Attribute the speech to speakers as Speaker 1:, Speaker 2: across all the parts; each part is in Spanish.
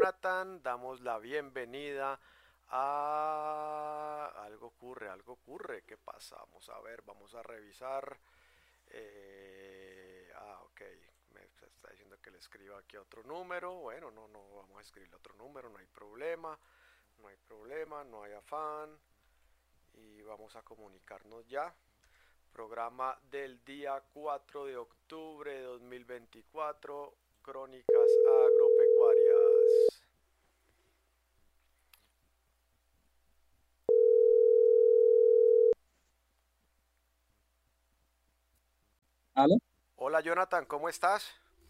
Speaker 1: Jonathan, damos la bienvenida a... algo ocurre, ¿qué pasa? Vamos a ver, vamos a revisar. Ok, me está diciendo que le escriba aquí otro número. Bueno, no, vamos a escribirle otro número, no hay problema, no hay problema, no hay afán. Y vamos a comunicarnos ya. Programa del día 4 de octubre de 2024, Crónicas Agropecuarias.
Speaker 2: ¿Aló?
Speaker 1: Hola Jonathan, ¿cómo estás?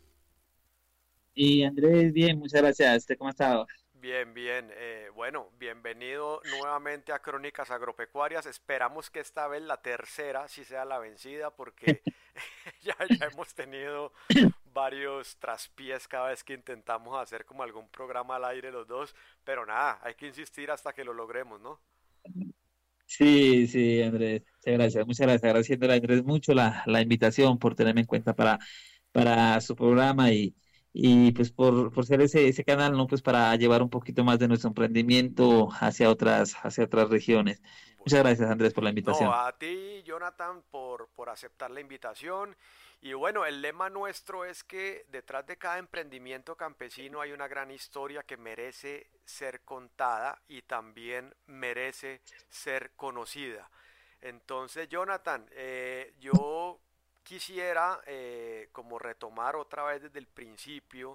Speaker 2: Y Andrés, bien, muchas gracias. ¿Usted cómo ha estado?
Speaker 1: Bien, bien. Bueno, bienvenido nuevamente a Crónicas Agropecuarias. Esperamos que esta vez la tercera sí sea la vencida porque ya hemos tenido varios traspiés cada vez que intentamos hacer como algún programa al aire los dos, pero nada, hay que insistir hasta que lo logremos, ¿no?
Speaker 2: Sí, sí, Andrés, muchas gracias, muchas gracias. Agradeciéndole a Andrés mucho la invitación por tenerme en cuenta para su programa y pues por ser ese canal, ¿no? Pues para llevar un poquito más de nuestro emprendimiento hacia otras regiones. Muchas
Speaker 1: Bueno.
Speaker 2: gracias, Andrés, por la
Speaker 1: No,
Speaker 2: invitación.
Speaker 1: a ti, Jonathan, por aceptar la invitación. Y bueno, el lema nuestro es que detrás de cada emprendimiento campesino hay una gran historia que merece ser contada y también merece ser conocida. Entonces, Jonathan, yo quisiera como retomar otra vez desde el principio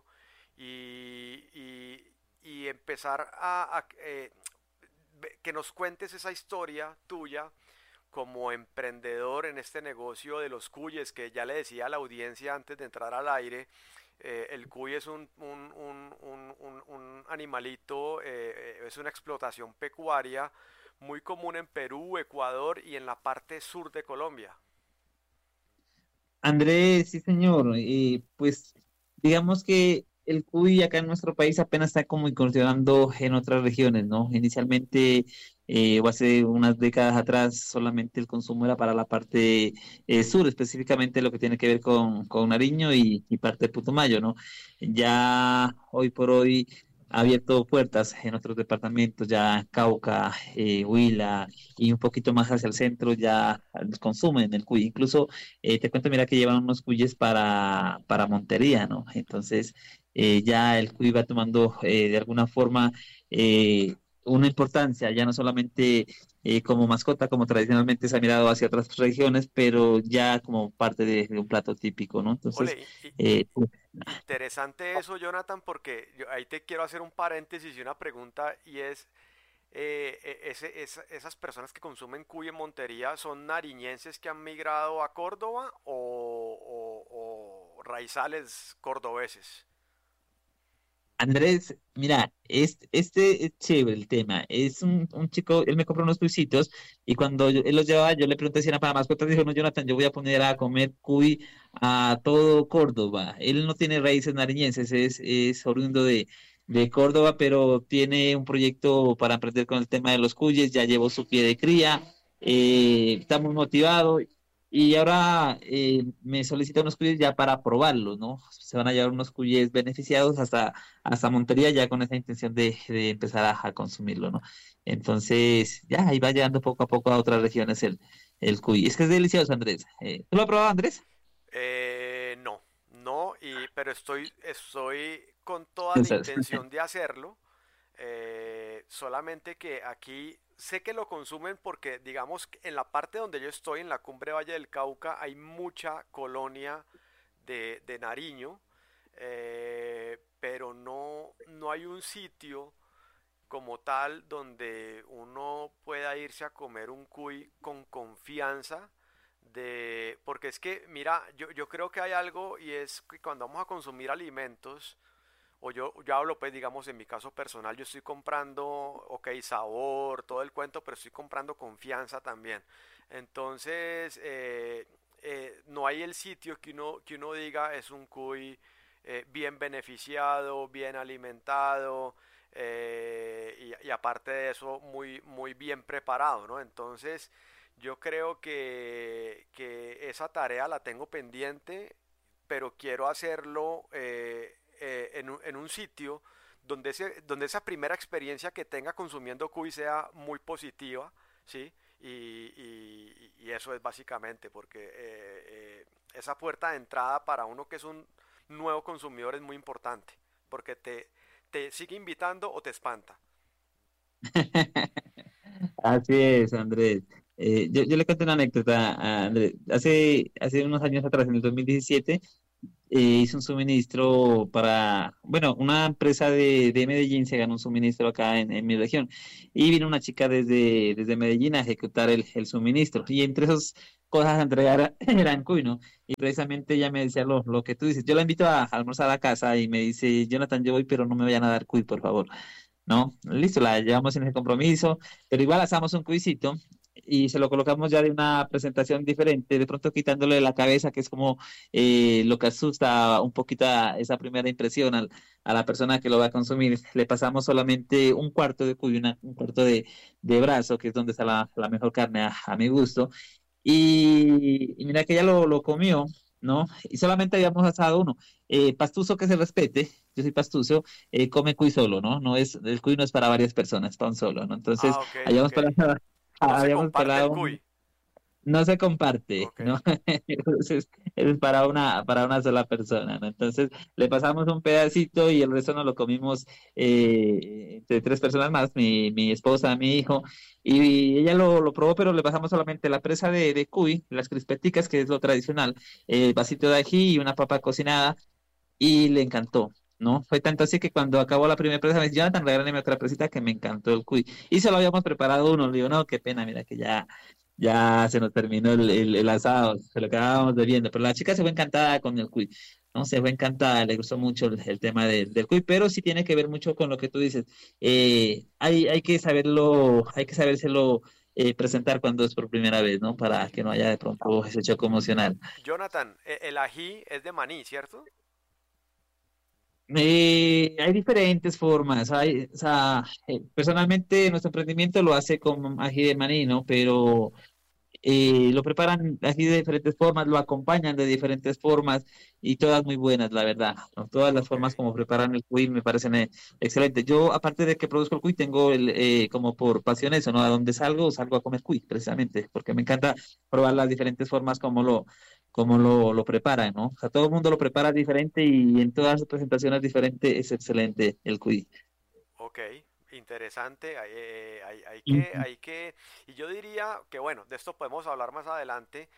Speaker 1: y empezar que nos cuentes esa historia tuya como emprendedor en este negocio de los cuyes, que ya le decía a la audiencia antes de entrar al aire, el cuy es un animalito, es una explotación pecuaria muy común en Perú, Ecuador y en la parte sur de Colombia.
Speaker 2: Andrés, sí, señor. Pues digamos que el cuy acá en nuestro país apenas está como incursionando en otras regiones, ¿no? Inicialmente, o hace unas décadas atrás, solamente el consumo era para la parte sur, específicamente lo que tiene que ver con Nariño y parte de Putumayo, ¿no? Ya hoy por hoy ha abierto puertas en otros departamentos, ya Cauca, Huila y un poquito más hacia el centro ya los consumen el cuy. Incluso te cuento, mira que llevan unos cuyes para Montería, ¿no? Entonces, ya el cuy va tomando de alguna forma una importancia, ya no solamente como mascota, como tradicionalmente se ha mirado hacia otras regiones, pero ya como parte de un plato típico, ¿no? Entonces,
Speaker 1: Ole,
Speaker 2: eh,
Speaker 1: interesante eso, Jonathan, porque ahí te quiero hacer un paréntesis y una pregunta, y es, esas personas que consumen cuy en Montería son nariñenses que han migrado a Córdoba o raizales cordobeses.
Speaker 2: Andrés, mira, este es chévere el tema. Es un chico, él me compró unos cuisitos y cuando él los llevaba, yo le pregunté si era para mascotas. Dijo, no, Jonathan, yo voy a poner a comer cuy a todo Córdoba. Él no tiene raíces nariñenses, es oriundo de Córdoba, pero tiene un proyecto para emprender con el tema de los cuyes. Ya llevó su pie de cría, está muy motivado y ahora me solicita unos cuyes ya para probarlos, ¿no? Se van a llevar unos cuyes beneficiados hasta Montería ya con esa intención de empezar a consumirlo, ¿no? Entonces, ya ahí va llegando poco a poco a otras regiones el cuy. Es que es delicioso, Andrés. ¿Tú lo has probado, Andrés?
Speaker 1: No, no, pero estoy con toda la
Speaker 2: Entonces,
Speaker 1: intención de hacerlo. Solamente que aquí sé que lo consumen porque, digamos, que en la parte donde yo estoy, en la cumbre Valle del Cauca, hay mucha colonia de Nariño, pero no hay un sitio como tal donde uno pueda irse a comer un cuy con confianza porque es que, mira, yo creo que hay algo y es que cuando vamos a consumir alimentos, o yo hablo pues digamos en mi caso personal, yo estoy comprando, ok, sabor, todo el cuento, pero estoy comprando confianza también. Entonces, no hay el sitio que uno diga es un cuy bien beneficiado, bien alimentado, y aparte de eso muy bien preparado, ¿no? Entonces, yo creo que esa tarea la tengo pendiente, pero quiero hacerlo en un sitio donde esa primera experiencia que tenga consumiendo cuy sea muy positiva, ¿sí? Y eso es básicamente, porque esa puerta de entrada para uno que es un nuevo consumidor es muy importante, porque te sigue invitando o te espanta.
Speaker 2: Así es, Andrés. Yo le cuento una anécdota a Andrés. Hace unos años atrás, en el 2017, hice un suministro para, bueno, una empresa de Medellín se ganó un suministro acá en mi región. Y vino una chica desde Medellín a ejecutar el suministro. Y entre esas cosas a entregar eran cuy, ¿no? Y precisamente ella me decía lo que tú dices. Yo la invito a almorzar a casa y me dice, Jonathan, yo voy, pero no me vayan a dar cuy, por favor. ¿No? Listo, la llevamos en el compromiso, pero igual hacemos un cuisito y se lo colocamos ya de una presentación diferente, de pronto quitándole la cabeza, que es como lo que asusta un poquito a esa primera impresión a la persona que lo va a consumir. Le pasamos solamente un cuarto de cuy, un cuarto de brazo, que es donde está la mejor carne a mi gusto. Y mira que ella lo comió, ¿no? Y solamente habíamos asado uno. Pastuso que se respete, yo soy pastuso, come cuy solo, ¿no? El cuy no es para varias personas, es para un solo, ¿no? Entonces,
Speaker 1: Ah, ok,
Speaker 2: habíamos
Speaker 1: ok.
Speaker 2: pelado,
Speaker 1: No se
Speaker 2: habíamos
Speaker 1: comparte el
Speaker 2: pelado
Speaker 1: cuy.
Speaker 2: no se comparte,
Speaker 1: Ok.
Speaker 2: ¿no? Entonces, es para una sola persona, ¿no? Entonces, le pasamos un pedacito y el resto nos lo comimos entre tres personas más, mi esposa, mi hijo, y ella lo probó, pero le pasamos solamente la presa de cuy, las crispeticas, que es lo tradicional, el vasito de ají y una papa cocinada, y le encantó. ¿No? Fue tanto así que cuando acabó la primera presa me dice, Jonathan, regálame otra presita que me encantó el cuy. Y se lo habíamos preparado uno. Le digo, no, qué pena, mira que ya se nos terminó el asado, se lo quedábamos bebiendo. Pero la chica se fue encantada con el cuy. No, se fue encantada, le gustó mucho el tema del cuy, pero sí tiene que ver mucho con lo que tú dices. Hay que saberlo, hay que sabérselo presentar cuando es por primera vez, ¿no? Para que no haya de pronto ese choque emocional.
Speaker 1: Jonathan, el ají es de maní, ¿cierto?
Speaker 2: Hay diferentes formas. O sea, personalmente nuestro emprendimiento lo hace con ají de maní, ¿no? Pero lo preparan así de diferentes formas, lo acompañan de diferentes formas y todas muy buenas, la verdad, ¿no? Todas las
Speaker 1: Ok.
Speaker 2: formas como preparan el cuy me parecen excelentes. Yo, aparte de que produzco el cuy, tengo como por pasión eso, ¿no? A donde salgo a comer cuy, precisamente, porque me encanta probar las diferentes formas como lo preparan, ¿no? O sea, todo el mundo lo prepara diferente y en todas sus presentaciones diferentes es excelente el cuy.
Speaker 1: Ok, interesante.
Speaker 2: Ujú.
Speaker 1: Y yo diría que bueno, de esto podemos hablar más adelante.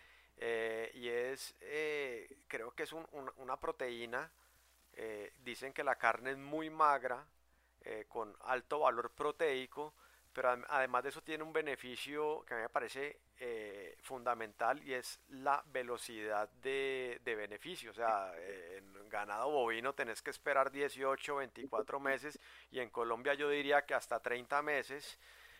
Speaker 1: Creo que es una proteína. Dicen que la carne es muy magra, con alto valor proteico, pero además de eso tiene un beneficio que a mí me parece fundamental y es la velocidad de beneficio. O sea, en ganado bovino tenés que esperar 18, 24 meses y en Colombia yo diría que hasta 30 meses.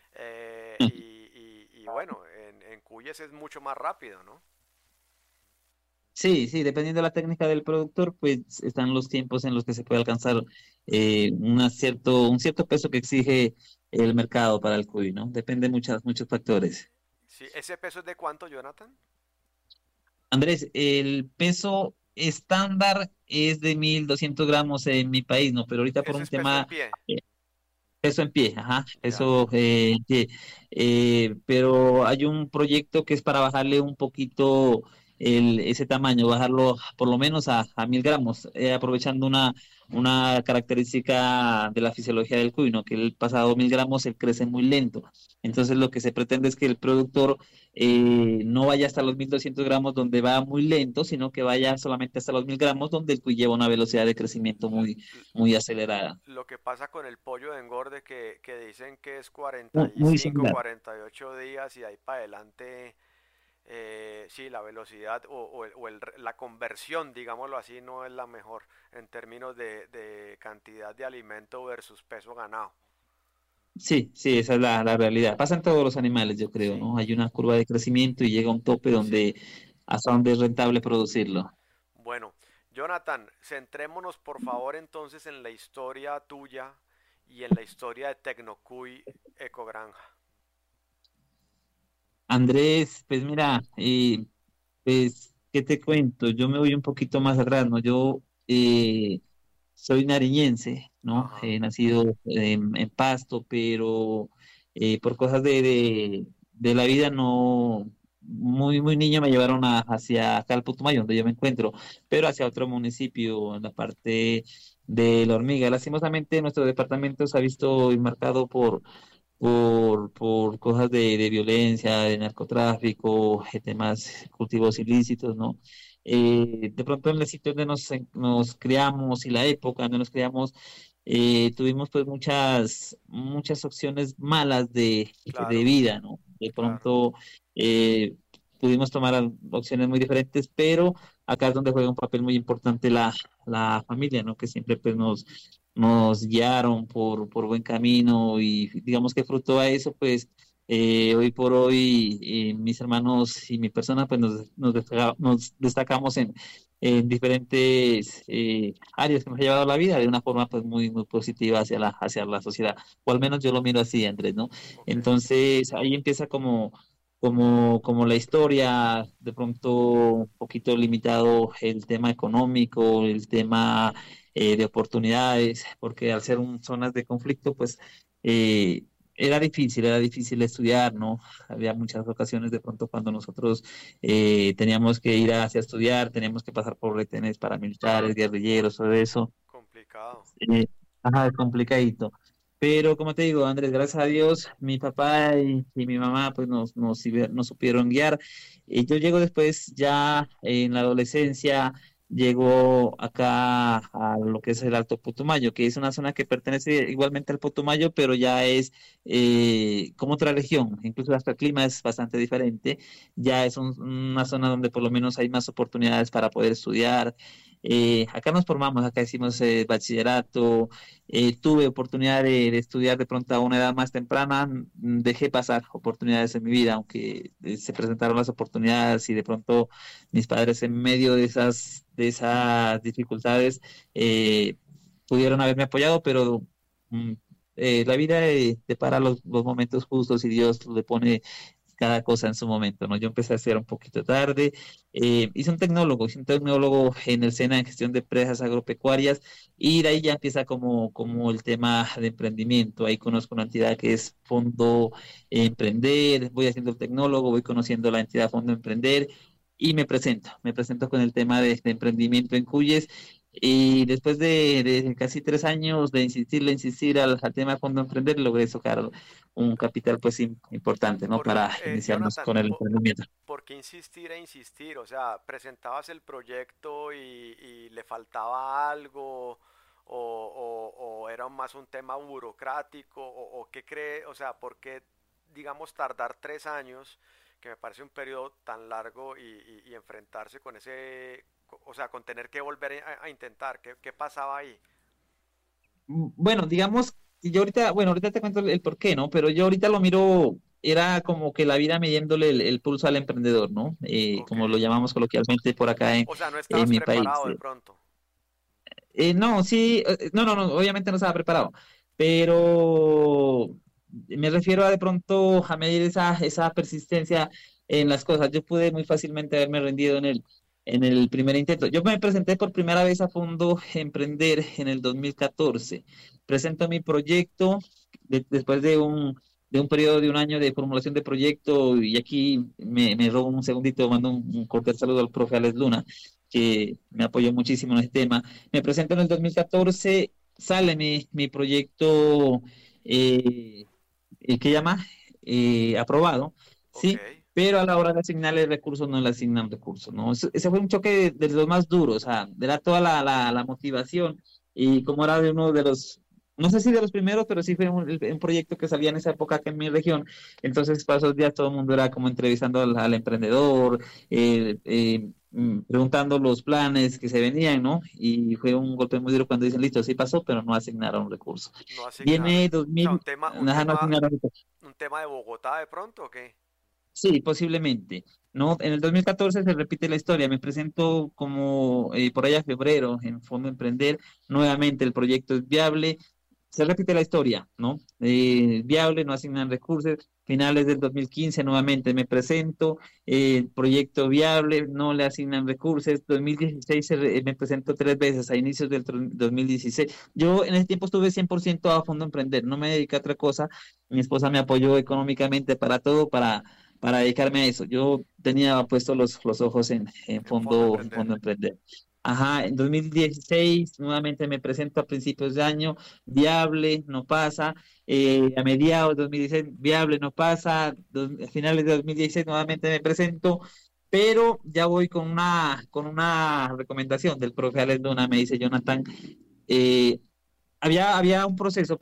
Speaker 1: Y bueno, en cuyes es mucho más rápido, ¿no?
Speaker 2: Sí, sí, dependiendo de la técnica del productor, pues están los tiempos en los que se puede alcanzar un cierto peso que exige el mercado para el cuy, ¿no? Depende de muchos factores.
Speaker 1: Sí, ¿ese peso es de cuánto, Jonathan?
Speaker 2: Andrés, el peso estándar es de 1.200 gramos en mi país, ¿no? Pero ahorita por
Speaker 1: Ese
Speaker 2: un
Speaker 1: es peso en
Speaker 2: tema,
Speaker 1: pie.
Speaker 2: eh, peso en pie, ajá,
Speaker 1: Ya.
Speaker 2: peso en pie. Pero hay un proyecto que es para bajarle un poquito ese tamaño, bajarlo por lo menos a 1.000 gramos, aprovechando una característica de la fisiología del cuy, ¿no? Que el pasado 1.000 gramos él crece muy lento. Entonces lo que se pretende es que el productor no vaya hasta los 1.200 gramos donde va muy lento, sino que vaya solamente hasta los 1.000 gramos donde el cuy lleva una velocidad de crecimiento
Speaker 1: L-
Speaker 2: muy,
Speaker 1: l-
Speaker 2: muy acelerada.
Speaker 1: lo que pasa con el pollo de engorde que dicen que es
Speaker 2: Muy,
Speaker 1: cuarenta y
Speaker 2: muy
Speaker 1: cinco
Speaker 2: similar.
Speaker 1: 48 días y de ahí para adelante, sí, la velocidad la conversión, digámoslo así, no es la mejor en términos de cantidad de alimento versus peso ganado.
Speaker 2: Sí, sí, esa es la realidad. Pasan todos los animales, yo creo,
Speaker 1: Sí,
Speaker 2: ¿no? Hay una curva de crecimiento y llega a un tope
Speaker 1: sí.
Speaker 2: hasta donde es rentable producirlo.
Speaker 1: Bueno, Jonathan, centrémonos por favor entonces en la historia tuya y en la historia de Tecnocuy Ecogranja.
Speaker 2: Andrés, pues mira, pues, ¿qué te cuento? Yo me voy un poquito más atrás, ¿no? Yo soy nariñense, ¿no?
Speaker 1: Ajá,
Speaker 2: He nacido en Pasto, pero por cosas de la vida no, muy niño me llevaron hacia acá al Putumayo, donde yo me encuentro, pero hacia otro municipio, en la parte de La Hormiga. Lastimosamente, nuestro departamento se ha visto marcado por cosas de violencia, de narcotráfico, temas, cultivos ilícitos, ¿no? De pronto en el sitio donde nos criamos y la época donde nos criamos, tuvimos pues muchas opciones malas de
Speaker 1: claro,
Speaker 2: vida, ¿no? De
Speaker 1: claro.
Speaker 2: pronto pudimos tomar opciones muy diferentes, pero acá es donde juega un papel muy importante la familia, ¿no? Que siempre pues nos guiaron por buen camino y digamos que fruto a eso, pues hoy por hoy mis hermanos y mi persona, pues nos destacamos en diferentes áreas que nos ha llevado la vida de una forma pues muy positiva hacia la sociedad, o al menos yo lo miro así, Andrés, ¿no?
Speaker 1: Ok,
Speaker 2: Entonces ahí empieza como la historia, de pronto un poquito limitado el tema económico, el tema de oportunidades, porque al ser zonas de conflicto, pues eh, era difícil estudiar, ¿no? Había muchas ocasiones de pronto cuando nosotros teníamos que ir hacia estudiar, teníamos que pasar por retenes paramilitares, guerrilleros, todo eso.
Speaker 1: complicado.
Speaker 2: Eh, ajá, complicadito. Pero como te digo, Andrés, gracias a Dios, mi papá y mi mamá pues nos supieron guiar. Yo llego después ya en la adolescencia, llego acá a lo que es el Alto Putumayo, que es una zona que pertenece igualmente al Putumayo, pero ya es como otra región, incluso hasta el clima es bastante diferente. Ya es una zona donde por lo menos hay más oportunidades para poder estudiar. Acá nos formamos, acá hicimos bachillerato, tuve oportunidad de estudiar de pronto a una edad más temprana, dejé pasar oportunidades en mi vida, aunque se presentaron las oportunidades y de pronto mis padres en medio de esas dificultades eh, pudieron haberme apoyado, pero mm, la vida depara los momentos justos y Dios le pone cada cosa en su momento, ¿no? Yo empecé a hacer un poquito tarde, hice un tecnólogo en el SENA en gestión de empresas agropecuarias y de ahí ya empieza como el tema de emprendimiento. Ahí conozco una entidad que es Fondo Emprender, voy haciendo el tecnólogo, voy conociendo la entidad Fondo Emprender y me presento con el tema de emprendimiento en Cuyes. Y después de casi 3 años de insistir al tema de Fondo Emprender, logré sacar un capital pues importante, ¿no? Para iniciarnos
Speaker 1: Jonathan,
Speaker 2: con el emprendimiento.
Speaker 1: ¿por qué insistir e insistir? O sea, presentabas el proyecto y le faltaba algo, o era más un tema burocrático, o qué cree, o sea, ¿por qué, digamos, tardar 3 años, que me parece un periodo tan largo, y enfrentarse con ese, o sea, con tener que volver a intentar? ¿Qué pasaba ahí?
Speaker 2: Bueno, digamos, y yo ahorita, bueno, ahorita te cuento el por qué, ¿no? Pero yo ahorita lo miro, era como que la vida midiéndole el pulso al emprendedor, ¿no?
Speaker 1: Ok.
Speaker 2: Como lo llamamos coloquialmente por acá en,
Speaker 1: O sea, no
Speaker 2: en
Speaker 1: estabas
Speaker 2: mi país.
Speaker 1: preparado de pronto.
Speaker 2: No, sí, no, obviamente no estaba preparado, pero me refiero a de pronto a medir esa persistencia en las cosas. Yo pude muy fácilmente haberme rendido en el primer intento. Yo me presenté por primera vez a Fondo Emprender en el 2014. Presento mi proyecto después de un periodo de un año de formulación de proyecto y aquí me robo un segundito, mando un cordial saludo al profe Alex Luna, que me apoyó muchísimo en este tema. Me presento en el 2014, sale mi proyecto, eh, ¿qué llama? Aprobado,
Speaker 1: Ok.
Speaker 2: ¿sí? Pero a la hora de asignarle recursos no le asignan recursos, ¿no? Ese fue un choque de los más duros, o sea, era toda la motivación y como era de uno de los, no sé si de los primeros, pero sí fue un proyecto que salía en esa época acá en mi región, entonces para esos días todo el mundo era como entrevistando al emprendedor, preguntando los planes que se venían, ¿no? Y fue un golpe muy duro cuando dicen, listo, sí pasó, pero no asignaron recursos.
Speaker 1: No
Speaker 2: Viene
Speaker 1: asignaron. O sea,
Speaker 2: 2000, ajá, no asignaron recursos.
Speaker 1: un tema de Bogotá de pronto, ¿o qué?
Speaker 2: Sí, posiblemente. ¿No? En el 2014 se repite la historia. Me presento como por allá febrero en Fondo Emprender. Nuevamente el proyecto es viable. se repite la historia, ¿no? Viable, no asignan recursos, finales del 2015 nuevamente me presento, proyecto viable, no le asignan recursos, 2016 me presento 3 veces a inicios del 2016. Yo en ese tiempo estuve 100% a fondo emprender, no me dediqué a otra cosa, mi esposa me apoyó económicamente para todo, para dedicarme a eso. Yo tenía puessto los ojos
Speaker 1: En fondo
Speaker 2: en
Speaker 1: emprender.
Speaker 2: fondo emprender. Ajá, en 2016 nuevamente me presento a principios de año, viable, no pasa, a mediados de 2016, viable, no pasa, a finales de 2016 nuevamente me presento, pero ya voy con una recomendación del profe Alex Luna, me dice Jonathan, eh, había un proceso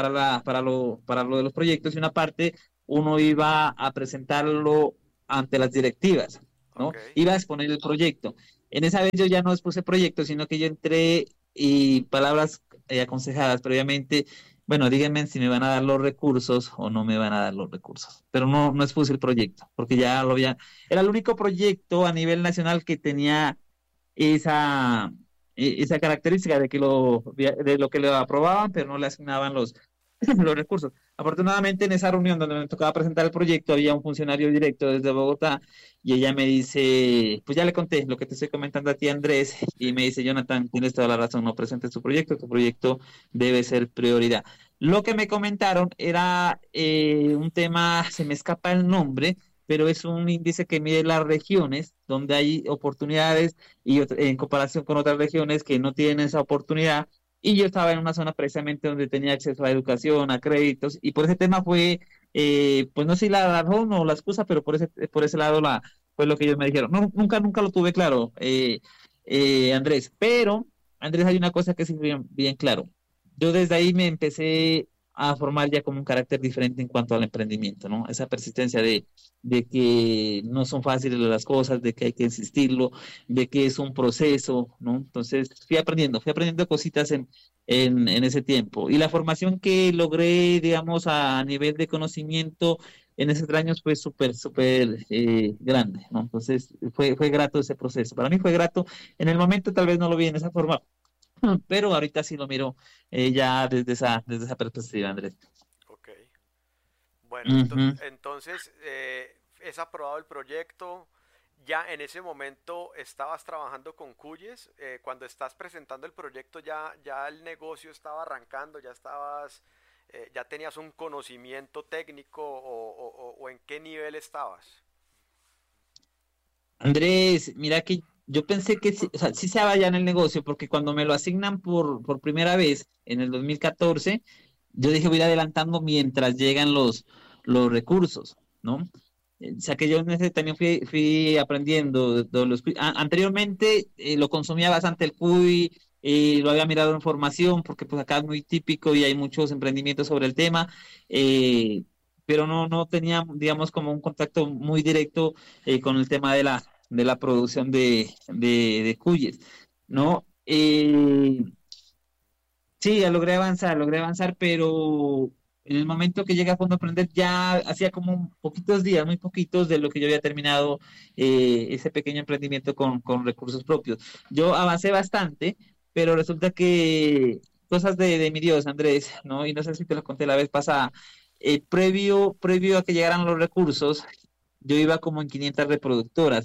Speaker 2: para lo de los proyectos y una parte uno iba a presentarlo ante las directivas, ¿no?
Speaker 1: Ok.
Speaker 2: Iba a exponer el proyecto. En esa vez yo ya no expuse proyecto, sino que yo entré y palabras aconsejadas previamente, bueno, díganme si me van a dar los recursos o no me van a dar los recursos, pero no expuse el proyecto, porque ya lo había, era el único proyecto a nivel nacional que tenía esa, esa característica de lo que le aprobaban, pero no le asignaban los recursos. Afortunadamente, en esa reunión donde me tocaba presentar el proyecto, había un funcionario directo desde Bogotá y ella me dice, pues ya le conté lo que te estoy comentando a ti, Andrés, y
Speaker 1: Sí.
Speaker 2: me dice, Jonathan, tienes toda la razón, no presentes tu proyecto debe ser prioridad. Lo que me comentaron era un tema, se me escapa el nombre, pero es un índice que mide las regiones donde hay oportunidades y en comparación con otras regiones que no tienen esa oportunidad. Y yo estaba en una zona precisamente donde tenía acceso a educación, a créditos, y por ese tema fue, pues no sé si la razón o la excusa, pero por ese lado fue lo que ellos me dijeron. No, nunca lo tuve claro, Andrés, pero Andrés, hay una cosa que sí bien claro. Yo desde ahí me empecé a formar ya como un carácter diferente en cuanto al emprendimiento, ¿no? Esa persistencia de que no son fáciles las cosas, de que hay que insistirlo, de que es un proceso, ¿no? Entonces fui aprendiendo cositas en ese tiempo. Y la formación que logré, digamos, a nivel de conocimiento en esos 3 años fue súper grande, ¿no? Entonces fue grato ese proceso. Para mí fue grato. En el momento tal vez no lo vi en esa forma, pero ahorita sí lo miro ya desde esa perspectiva, Andrés.
Speaker 1: Ok. Bueno,
Speaker 2: Ujú.
Speaker 1: entonces es aprobado el proyecto. Ya en ese momento estabas trabajando con Cuyes. Cuando estás presentando el proyecto ya el negocio estaba arrancando, ya tenías un conocimiento técnico o en qué nivel estabas.
Speaker 2: Andrés, mira que yo pensé que sí, o sea, sí se ya en el negocio, porque cuando me lo asignan por primera vez en el 2014, yo dije voy a ir adelantando mientras llegan los recursos, ¿no? O sea que yo en ese también fui aprendiendo anteriormente lo consumía bastante el cuy, lo había mirado en formación, porque pues acá es muy típico y hay muchos emprendimientos sobre el tema, eh, pero no tenía, digamos, como un contacto muy directo con el tema de la producción de cuyes, ¿no? Sí, ya logré avanzar, pero en el momento que llegué a Fondo Aprender ya hacía como poquitos días, muy poquitos de lo que yo había terminado ese pequeño emprendimiento con recursos propios. Yo avancé bastante, pero resulta que cosas de mi Dios, Andrés, ¿no? Y no sé si te lo conté la vez pasada, previo a que llegaran los recursos, yo iba como en 500 reproductoras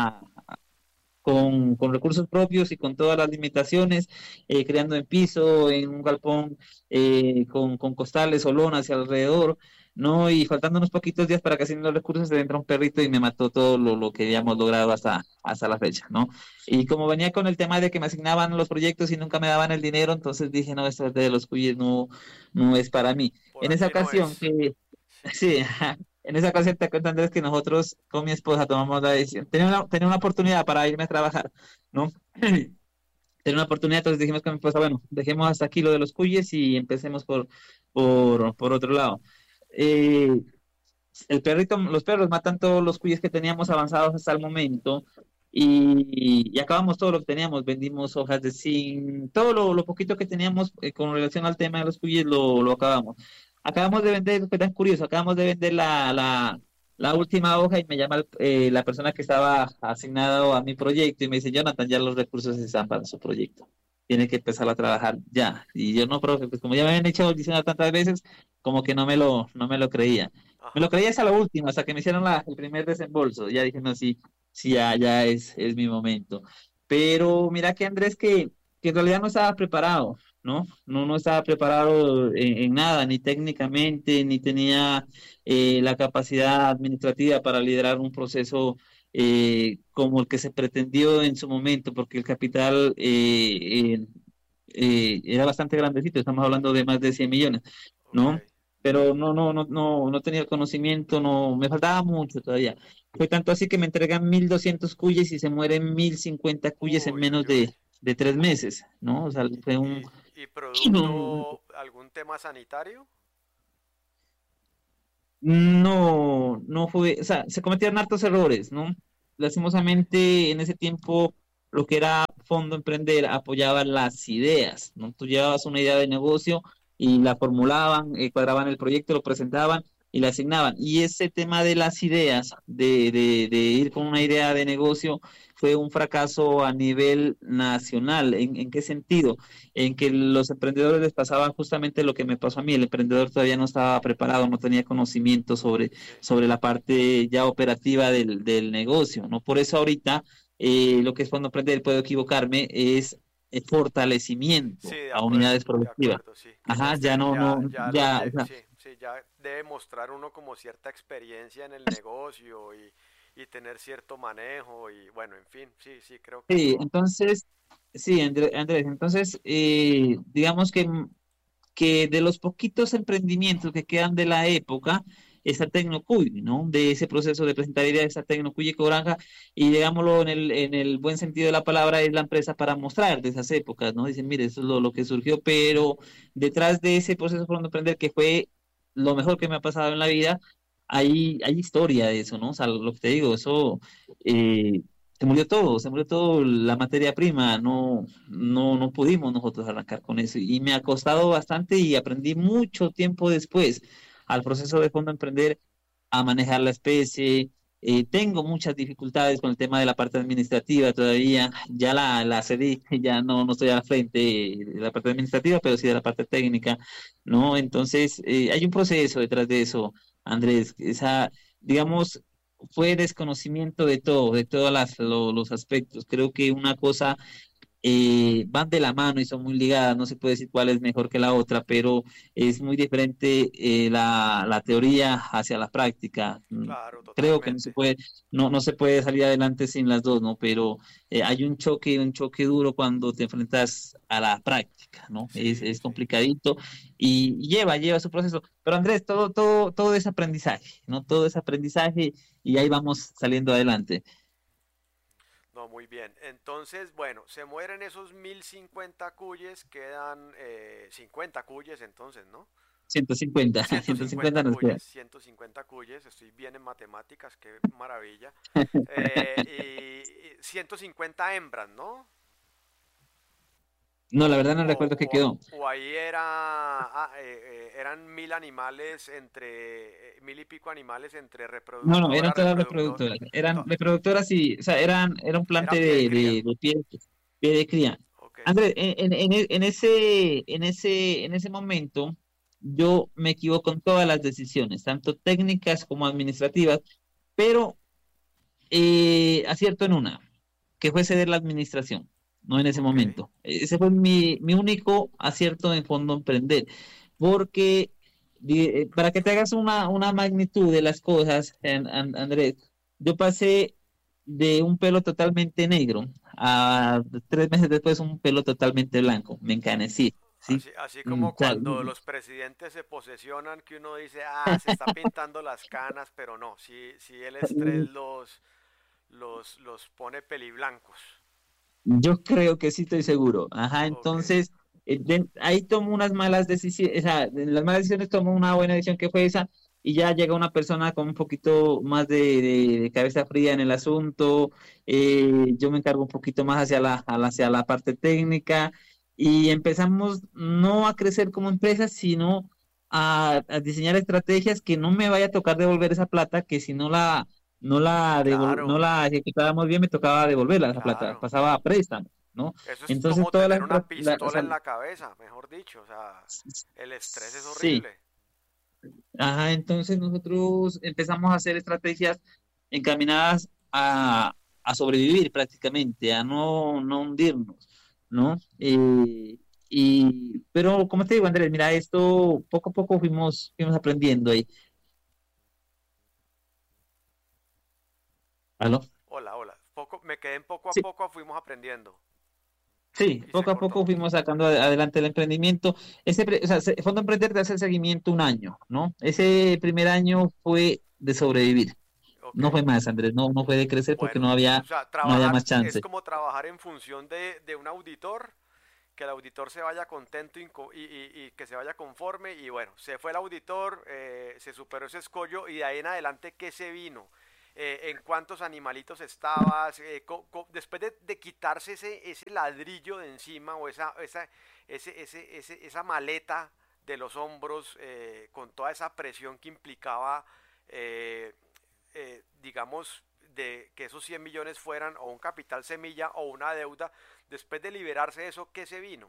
Speaker 2: con recursos propios y con todas las limitaciones, creando en piso, en un galpón, con costales o lonas y alrededor, ¿no? Y faltando unos poquitos días para que se den los recursos, se entra un perrito y me mató todo lo que habíamos logrado hasta la fecha, ¿no? Y como venía con el tema de que me asignaban los proyectos y nunca me daban el dinero, entonces dije, no, esto de los cuyes no es para mí.
Speaker 1: Por
Speaker 2: En esa
Speaker 1: aquí no
Speaker 2: ocasión
Speaker 1: es.
Speaker 2: que,
Speaker 1: Sí.
Speaker 2: sí, en esa ocasión te cuento, Andrés, que nosotros con mi esposa tomamos la decisión. Tenía una oportunidad para irme a trabajar, ¿no? Tenía una oportunidad, entonces dijimos con mi esposa, bueno, dejemos hasta aquí lo de los cuyes y empecemos por otro lado. Eh, los perros matan todos los cuyes que teníamos avanzados hasta el momento y acabamos todo lo que teníamos, vendimos hojas de zinc, todo lo poquito que teníamos con relación al tema de los cuyes lo acabamos. Acabamos de vender, fue tan curioso, acabamos de vender la última hoja y me llama la persona que estaba asignada a mi proyecto y me dice, Jonathan, ya los recursos están para su proyecto. tiene que empezar a trabajar ya. Y yo no, profe, pues como ya me habían hecho el diseño tantas veces, como que no me lo creía. Me lo
Speaker 1: Ajá.
Speaker 2: creía hasta la última, hasta que me hicieron el primer desembolso. Ya dije, no, sí, sí, ya es mi momento. Pero mira que Andrés, que en realidad no estaba preparado, ¿no? No estaba preparado en nada, ni técnicamente, ni tenía la capacidad administrativa para liderar un proceso como el que se pretendió en su momento, porque el capital era bastante grandecito, estamos hablando de más de 100 millones,
Speaker 1: Ok.
Speaker 2: ¿no? Pero no tenía el conocimiento, no, me faltaba mucho todavía. Fue tanto así que me entregan 1.200 cuyes y se mueren 1.050 cuyes en
Speaker 1: Uy,
Speaker 2: menos
Speaker 1: uy, uy.
Speaker 2: de 3 meses, ¿no? O sea, fue
Speaker 1: Y
Speaker 2: un-
Speaker 1: producto algún tema sanitario?
Speaker 2: no fue, o sea, se cometieron hartos errores, ¿no? Lastimosamente, en ese tiempo, lo que era Fondo Emprender apoyaba las ideas, ¿no? Tú llevabas una idea de negocio y la formulaban, cuadraban el proyecto, lo presentaban y la asignaban. Y ese tema de las ideas, de ir con una idea de negocio, fue un fracaso a nivel nacional. ¿En qué sentido? En que los emprendedores les pasaba justamente lo que me pasó a mí. El emprendedor todavía no estaba preparado, no tenía conocimiento
Speaker 1: Sí.
Speaker 2: sobre la parte ya operativa del negocio, ¿no? Por eso ahorita lo que es Fondo Emprender, puedo equivocarme, es
Speaker 1: Sí,
Speaker 2: fortalecimiento a unidades
Speaker 1: de
Speaker 2: productivas.
Speaker 1: acuerdo, sí. Que
Speaker 2: Ajá, ya no, no, ya, o sea,
Speaker 1: sí, sí, ya debe mostrar uno como cierta experiencia en el negocio y tener cierto manejo y bueno, en fin, sí, sí, creo que
Speaker 2: sí,
Speaker 1: eso,
Speaker 2: entonces, sí, Andrés, entonces, digamos que de los poquitos emprendimientos que quedan de la época está Tecnocuy, ¿no? De ese proceso de presentar ideas está Tecnocuy y Cobranza, y digámoslo en el buen sentido de la palabra, es la empresa para mostrar de esas épocas, ¿no? Dicen, mire, eso es lo que surgió, pero detrás de ese proceso por emprender, que fue lo mejor que me ha pasado en la vida, hay historia de eso, ¿no? O sea, lo que te digo, eso eh, se murió todo la materia prima, no pudimos nosotros arrancar con eso y me ha costado bastante y aprendí mucho tiempo después al proceso de Fondo Emprender a manejar la especie. Tengo muchas dificultades con el tema de la parte administrativa todavía, ya la cedí, ya no estoy al frente de la parte administrativa, pero sí de la parte técnica, ¿no? Entonces, hay un proceso detrás de eso, Andrés, digamos, fue desconocimiento de todo, de todos los aspectos. Creo que una cosa van de la mano y son muy ligadas, no se puede decir cuál es mejor que la otra, pero es muy diferente la teoría hacia la práctica.
Speaker 1: claro,
Speaker 2: Creo que no se
Speaker 1: totalmente.
Speaker 2: puede, no se puede salir adelante sin las dos, ¿no? Pero hay un choque duro cuando te enfrentas a la práctica, ¿no?
Speaker 1: Sí,
Speaker 2: Es
Speaker 1: sí.
Speaker 2: complicadito y lleva su proceso. Pero Andrés, todo es aprendizaje, ¿no? Todo es aprendizaje y ahí vamos saliendo adelante.
Speaker 1: No, muy bien. Entonces, bueno, se mueren esos 1050 cuyes, quedan 50 cuyes entonces, ¿no?
Speaker 2: 150,
Speaker 1: ciento
Speaker 2: 150
Speaker 1: cincuenta
Speaker 2: nos queda.
Speaker 1: cuyes, 150 cuyes, estoy bien en matemáticas, qué maravilla. Y 150 hembras, ¿no?
Speaker 2: No, la verdad no recuerdo qué quedó.
Speaker 1: O ahí eran 1000 animales entre, mil y pico animales entre
Speaker 2: No, eran
Speaker 1: reproductora,
Speaker 2: todas
Speaker 1: reproductor.
Speaker 2: reproductoras. Eran
Speaker 1: To-
Speaker 2: reproductoras y, o sea, era un
Speaker 1: Era
Speaker 2: plante
Speaker 1: pie de cría.
Speaker 2: pie de cría.
Speaker 1: Ok,
Speaker 2: Andrés, en ese momento, yo me equivoco en todas las decisiones, tanto técnicas como administrativas, pero acierto en una, que fue ceder la administración, no en ese
Speaker 1: ok.
Speaker 2: momento. Ese fue mi único acierto en Fondo Emprender, porque para que te hagas una magnitud de las cosas, Andrés, yo pasé de un pelo totalmente negro a 3 meses después un pelo totalmente blanco, me encanecí, ¿sí?
Speaker 1: Así
Speaker 2: O
Speaker 1: como
Speaker 2: sea,
Speaker 1: cuando los presidentes se posesionan, que uno dice, ah, se está pintando las canas, pero no, si el estrés los pone peliblancos.
Speaker 2: yo creo que sí estoy seguro. Ajá,
Speaker 1: Ok,
Speaker 2: entonces ahí tomo unas malas decisiones, o sea, en las malas decisiones tomo una buena decisión que fue esa, y ya llega una persona con un poquito más de cabeza fría en el asunto. Yo me encargo un poquito más hacia la parte técnica, y empezamos no a crecer como empresa, sino a diseñar estrategias que no me vaya a tocar devolver esa plata, que si no
Speaker 1: claro,
Speaker 2: la ejecutábamos bien, me tocaba devolverla esa plata,
Speaker 1: claro.
Speaker 2: pasaba a préstamo. ¿no?
Speaker 1: Eso es
Speaker 2: Entonces,
Speaker 1: como
Speaker 2: todas
Speaker 1: tener una
Speaker 2: o
Speaker 1: pistola
Speaker 2: sea,
Speaker 1: en la cabeza, mejor dicho. O sea, el estrés es
Speaker 2: sí,
Speaker 1: horrible.
Speaker 2: ajá, entonces nosotros empezamos a hacer estrategias encaminadas a sobrevivir prácticamente, a no hundirnos, ¿no? Pero como te digo, Andrés, mira, esto poco a poco fuimos aprendiendo ahí. ¿Aló?
Speaker 1: Hola, hola. Me quedé en poco a
Speaker 2: Sí,
Speaker 1: poco, fuimos aprendiendo.
Speaker 2: sí,
Speaker 1: Y se
Speaker 2: poco a
Speaker 1: cortó un
Speaker 2: poco
Speaker 1: poquito.
Speaker 2: fuimos sacando adelante el emprendimiento. O sea, Fondo Emprender te hace el seguimiento un año, ¿no? Ese primer año fue de sobrevivir.
Speaker 1: Ok.
Speaker 2: No fue más, Andrés, no fue de crecer porque
Speaker 1: Bueno, o sea,
Speaker 2: no había más
Speaker 1: trabajar es
Speaker 2: chance.
Speaker 1: como trabajar en función de un auditor, que el auditor se vaya contento y que se vaya conforme. Y bueno, se fue el auditor, se superó ese escollo y de ahí en adelante, ¿qué se vino? ¿En cuántos animalitos estabas? Después de quitarse ese ladrillo de encima o esa maleta de los hombros con toda esa presión que implicaba, eh, digamos, de que esos 100 millones fueran o un capital semilla o una deuda, después de liberarse de eso, ¿qué se vino?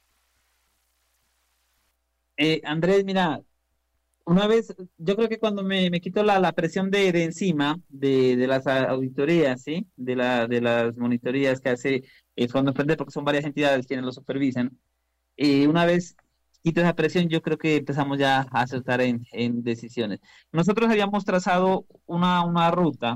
Speaker 2: Andrés, mira, una vez, yo creo que cuando me quito la presión de encima de las auditorías, ¿sí? De las monitorías que hace el Fondo Emprender, porque son varias entidades quienes lo supervisan, y una vez quito esa presión, yo creo que empezamos ya a acertar en decisiones. Nosotros habíamos trazado una ruta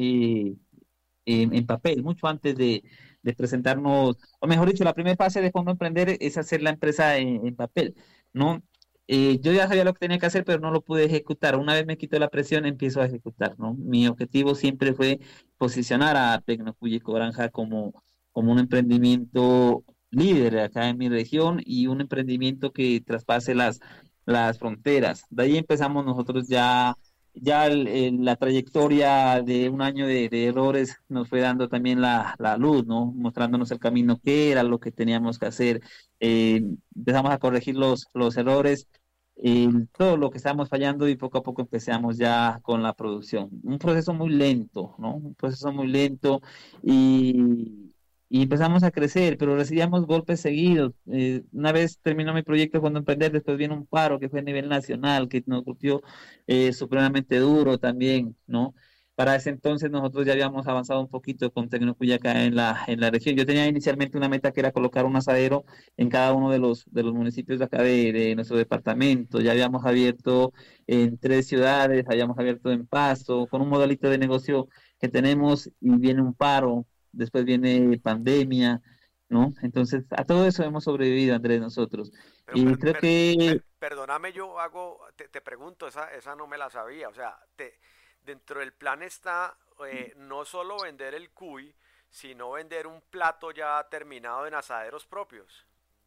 Speaker 2: en papel, mucho antes de presentarnos, o mejor dicho, la primera fase de Fondo Emprender es hacer la empresa en papel, ¿no? Yo ya sabía lo que tenía que hacer, pero no lo pude ejecutar. Una vez me quito la presión, empiezo a ejecutar, ¿no? Mi objetivo siempre fue posicionar a Tecnocuyico Granja como un emprendimiento líder acá en mi región y un emprendimiento que traspase las fronteras. De ahí empezamos nosotros la trayectoria de un año de errores nos fue dando también la luz, ¿no? Mostrándonos el camino que era lo que teníamos que hacer. Eh, Empezamos a corregir los errores, todo lo que estábamos fallando y poco a poco empezamos ya con la producción. Un proceso muy lento, ¿no? Un proceso muy lento y, y empezamos a crecer, pero recibíamos golpes seguidos. Una vez terminó mi proyecto cuando emprender, después viene un paro que fue a nivel nacional, que nos golpeó supremamente duro también, ¿no? Para ese entonces nosotros ya habíamos avanzado un poquito con Tecnocuya acá en la región. Yo tenía inicialmente una meta que era colocar un asadero en cada uno de los municipios de acá de nuestro departamento. Ya habíamos abierto en 3 ciudades, habíamos abierto en Pasto, con un modelito de negocio que tenemos y viene un paro, después viene pandemia, ¿no? Entonces, a todo eso hemos sobrevivido, Andrés, nosotros.
Speaker 1: Pero
Speaker 2: Y creo que
Speaker 1: perdóname, te pregunto, esa no me la sabía. O sea, dentro del plan está no solo vender el cuy, sino vender un plato ya terminado en asaderos propios.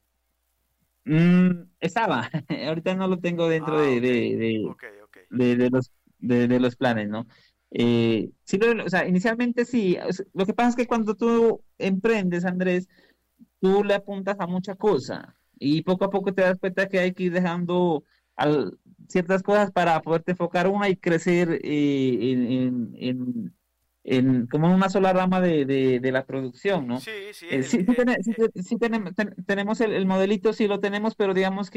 Speaker 2: estaba, ahorita no lo tengo dentro
Speaker 1: Ah, ok, ok, ok.
Speaker 2: de de los planes, ¿no? Sí, o sea, inicialmente sí. Lo que pasa es que cuando tú emprendes, Andrés, tú le apuntas a mucha cosa y poco a poco te das cuenta que hay que ir dejando ciertas cosas para poderte enfocar una y crecer como en una sola rama de la producción, ¿no?
Speaker 1: Sí, sí,
Speaker 2: Tenemos el modelito, sí lo tenemos, pero digamos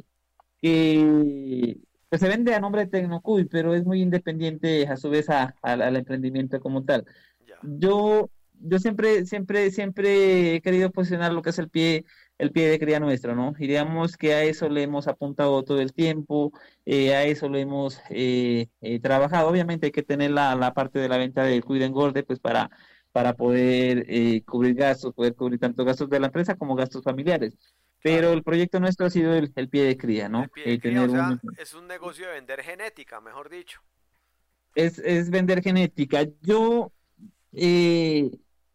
Speaker 2: que pues se vende a nombre de Tecnocuy, pero es muy independiente a su vez al emprendimiento como tal.
Speaker 1: ya.
Speaker 2: Yo siempre he querido posicionar lo que es el pie de cría nuestro, ¿no? Y digamos que a eso le hemos apuntado todo el tiempo, a eso lo hemos trabajado. Obviamente hay que tener la parte de la venta del cuida engorde, pues para poder cubrir gastos, poder cubrir tanto gastos de la empresa como gastos familiares. Pero
Speaker 1: Claro.
Speaker 2: el proyecto nuestro ha sido el pie de cría,
Speaker 1: El
Speaker 2: ¿no?
Speaker 1: pie de cría, o
Speaker 2: Tener
Speaker 1: sea, es un negocio de vender genética, mejor dicho.
Speaker 2: es vender genética. Yo eh,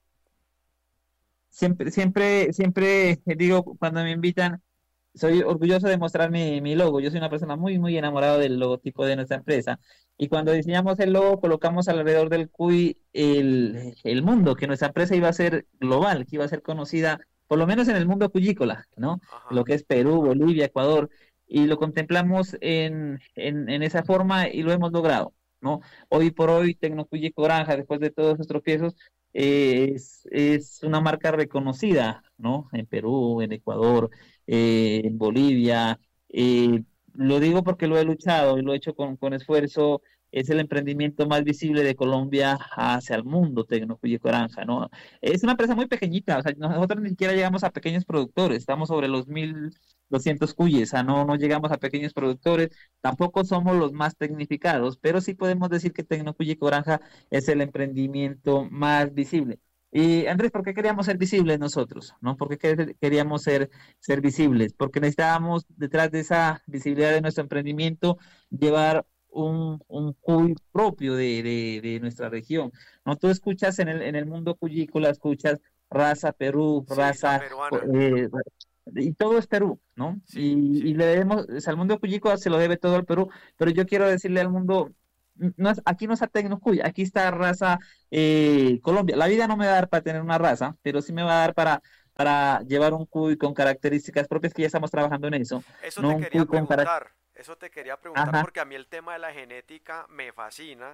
Speaker 2: siempre digo cuando me invitan, soy orgulloso de mostrar mi logo. Yo soy una persona muy enamorada del logotipo de nuestra empresa. Y cuando diseñamos el logo, colocamos alrededor del CUI el mundo, que nuestra empresa iba a ser global, que iba a ser conocida, por lo menos en el mundo cuyícola, ¿no? Lo
Speaker 1: Ajá.
Speaker 2: que es Perú, Bolivia, Ecuador. Y lo contemplamos en esa forma y lo hemos logrado, ¿no? Hoy por hoy, Tecnocuyico Granja, después de todos esos tropiezos, es una marca reconocida, ¿no? En Perú, en Ecuador, en Bolivia. Lo digo porque lo he luchado y lo he hecho con esfuerzo. Es el emprendimiento más visible de Colombia hacia el mundo, Tecnocuyo Granja, ¿no? Es una empresa muy pequeñita, o sea, nosotros ni siquiera llegamos a pequeños productores, estamos sobre los 1.200 cuyes, o sea, no llegamos a pequeños productores, tampoco somos los más tecnificados, pero sí podemos decir que Tecnocuyo Granja es el emprendimiento más visible. Y Andrés, ¿por qué queríamos ser visibles nosotros? ¿No? ¿Por qué queríamos ser visibles? Porque necesitábamos, detrás de esa visibilidad de nuestro emprendimiento, llevar un cuy propio de nuestra región. ¿No? Tú escuchas en el mundo cuyícola, escuchas raza Perú,
Speaker 1: Sí, la
Speaker 2: raza,
Speaker 1: peruana.
Speaker 2: eh, y todo es Perú, ¿no?
Speaker 1: Sí,
Speaker 2: Y
Speaker 1: sí.
Speaker 2: le debemos, o sea, el mundo cuyícola se lo debe todo al Perú, pero yo quiero decirle al mundo, no aquí no está Tecnocuy, aquí está raza Colombia. La vida no me va a dar para tener una raza, pero sí me va a dar para llevar un cuy con características propias que ya estamos trabajando en eso,
Speaker 1: Eso
Speaker 2: no
Speaker 1: te
Speaker 2: un
Speaker 1: quería
Speaker 2: cuy con características.
Speaker 1: preguntar, eso te quería preguntar
Speaker 2: Ajá.
Speaker 1: porque a mí el tema de la genética me fascina.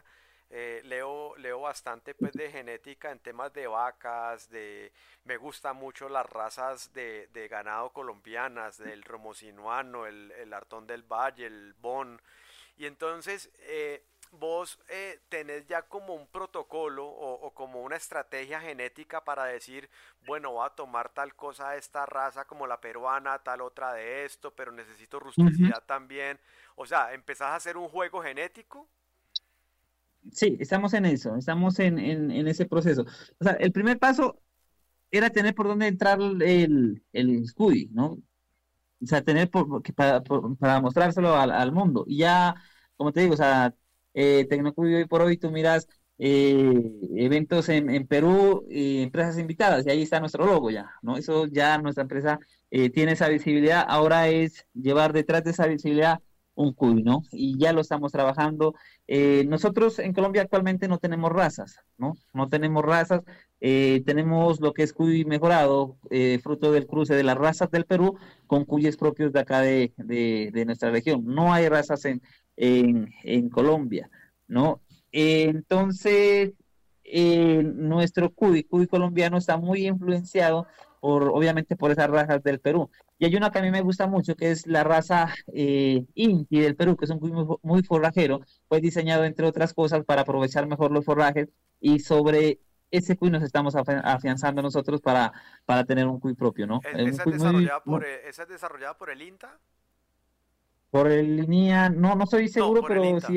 Speaker 1: Leo bastante pues de genética en temas de vacas, me gustan mucho las razas de ganado colombianas, del romosinuano, el Artón del Valle, el Bon. Y entonces, vos tenés ya como un protocolo o como una estrategia genética para decir, bueno, voy a tomar tal cosa de esta raza como la peruana, tal otra de esto, pero necesito
Speaker 2: Ujú.
Speaker 1: rusticidad también. O sea, empezás a hacer un juego genético.
Speaker 2: Sí, estamos en eso, estamos en ese proceso. O sea, el primer paso era tener por dónde entrar el SCUI, ¿no? O sea, tener para mostrárselo al mundo. Y ya, como te digo, o sea, Tecnocuyo hoy por hoy tú miras eventos en Perú, empresas invitadas, y ahí está nuestro logo ya, ¿no? Eso ya nuestra empresa tiene esa visibilidad. Ahora es llevar detrás de esa visibilidad un cuy, ¿no? Y ya lo estamos trabajando. Nosotros en Colombia actualmente no tenemos razas, ¿no? No tenemos razas. Tenemos lo que es cuy mejorado, fruto del cruce de las razas del Perú con cuyes propios de acá de nuestra región. No hay razas en Colombia, ¿no? Entonces, nuestro cuy colombiano está muy influenciado obviamente, por esas razas del Perú. Y hay una que a mí me gusta mucho, que es la raza Inti del Perú, que es un cuy muy forrajero, fue diseñado, entre otras cosas, para aprovechar mejor los forrajes, y sobre ese cuy nos estamos afianzando nosotros para tener un cuy propio, ¿no? Un
Speaker 1: Esa es
Speaker 2: cuy muy,
Speaker 1: desarrollada esa es desarrollada por el INTA.
Speaker 2: por el línea, no estoy
Speaker 1: No,
Speaker 2: seguro,
Speaker 1: por el
Speaker 2: pero
Speaker 1: INTA.
Speaker 2: sí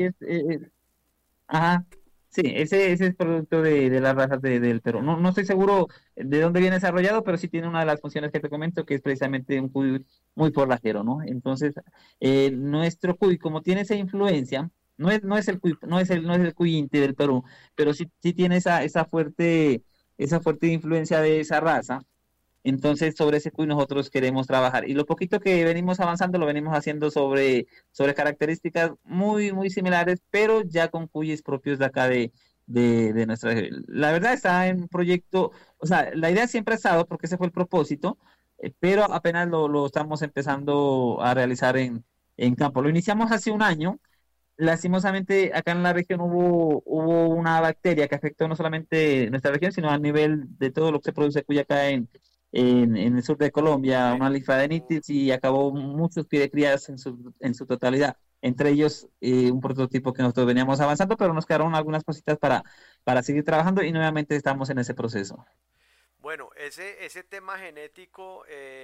Speaker 2: ajá, sí, ese es producto de las razas del Perú. No estoy seguro de dónde viene desarrollado, pero sí tiene una de las funciones que te comento, que es precisamente un cuy muy forrajero, ¿no? Entonces, nuestro cuy, como tiene esa influencia, no es el cuy, no es el cuy inti del Perú, pero sí tiene esa fuerte influencia de esa raza. Entonces, sobre ese cuy nosotros queremos trabajar. Y lo poquito que venimos avanzando lo venimos haciendo sobre características muy, muy similares, pero ya con cuyes propios de acá de nuestra región. La verdad está en un proyecto, o sea, la idea siempre ha estado, porque ese fue el propósito, pero apenas lo estamos empezando a realizar en campo. Lo iniciamos hace un año. Lastimosamente, acá en la región hubo una bacteria que afectó no solamente nuestra región, sino a nivel de todo lo que se produce cuy acá en el sur de Colombia, una
Speaker 1: Uh,
Speaker 2: linfadenitis, y acabó muchos pie en su totalidad. Entre ellos, un prototipo que nosotros veníamos avanzando, pero nos quedaron algunas cositas para seguir trabajando, y nuevamente estamos en ese proceso.
Speaker 1: bueno, ese tema genético,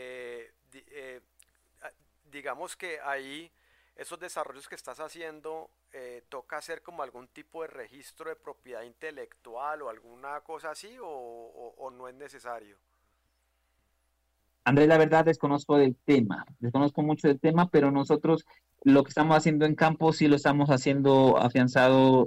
Speaker 1: ah, digamos que ahí esos desarrollos que estás haciendo, toca hacer como algún tipo de registro de propiedad intelectual o alguna cosa así, o no es necesario.
Speaker 2: Andrés, la verdad desconozco del tema, desconozco mucho del tema, pero nosotros lo que estamos haciendo en campo sí lo estamos haciendo afianzado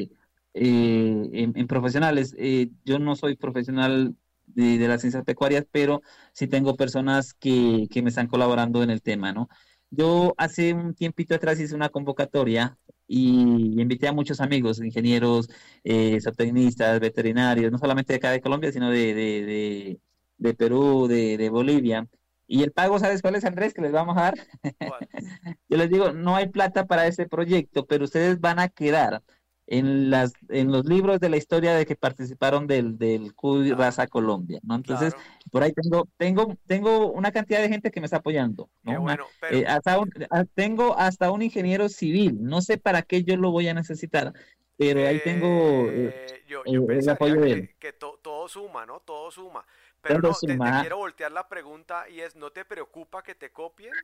Speaker 2: en profesionales. Yo no soy profesional de las ciencias pecuarias, pero sí tengo personas que me están colaborando en el tema, ¿no? Yo hace un tiempito atrás hice una convocatoria y invité a muchos amigos, ingenieros, zootecnistas, veterinarios, no solamente de acá de Colombia, sino de Perú, de Bolivia. Y el pago, ¿sabes cuál es, Andrés? Que les vamos a dar.
Speaker 1: ¿Cuál?
Speaker 2: Yo les digo, no hay plata para este proyecto, pero ustedes van a quedar en los libros de la historia de que participaron del Cuy
Speaker 1: Claro,
Speaker 2: Raza Colombia, ¿no? Entonces,
Speaker 1: claro.
Speaker 2: por ahí tengo una cantidad de gente que me está apoyando,
Speaker 1: Qué
Speaker 2: ¿no?
Speaker 1: bueno, pero
Speaker 2: Tengo hasta un ingeniero civil, no sé para qué yo lo voy a necesitar, pero ahí tengo
Speaker 1: yo
Speaker 2: el
Speaker 1: pensaría
Speaker 2: apoyo de él.
Speaker 1: que todo suma, ¿no? Todo suma. Pero
Speaker 2: Todo
Speaker 1: no, te
Speaker 2: suma.
Speaker 1: quiero voltear la pregunta y es, ¿no te preocupa que te copien?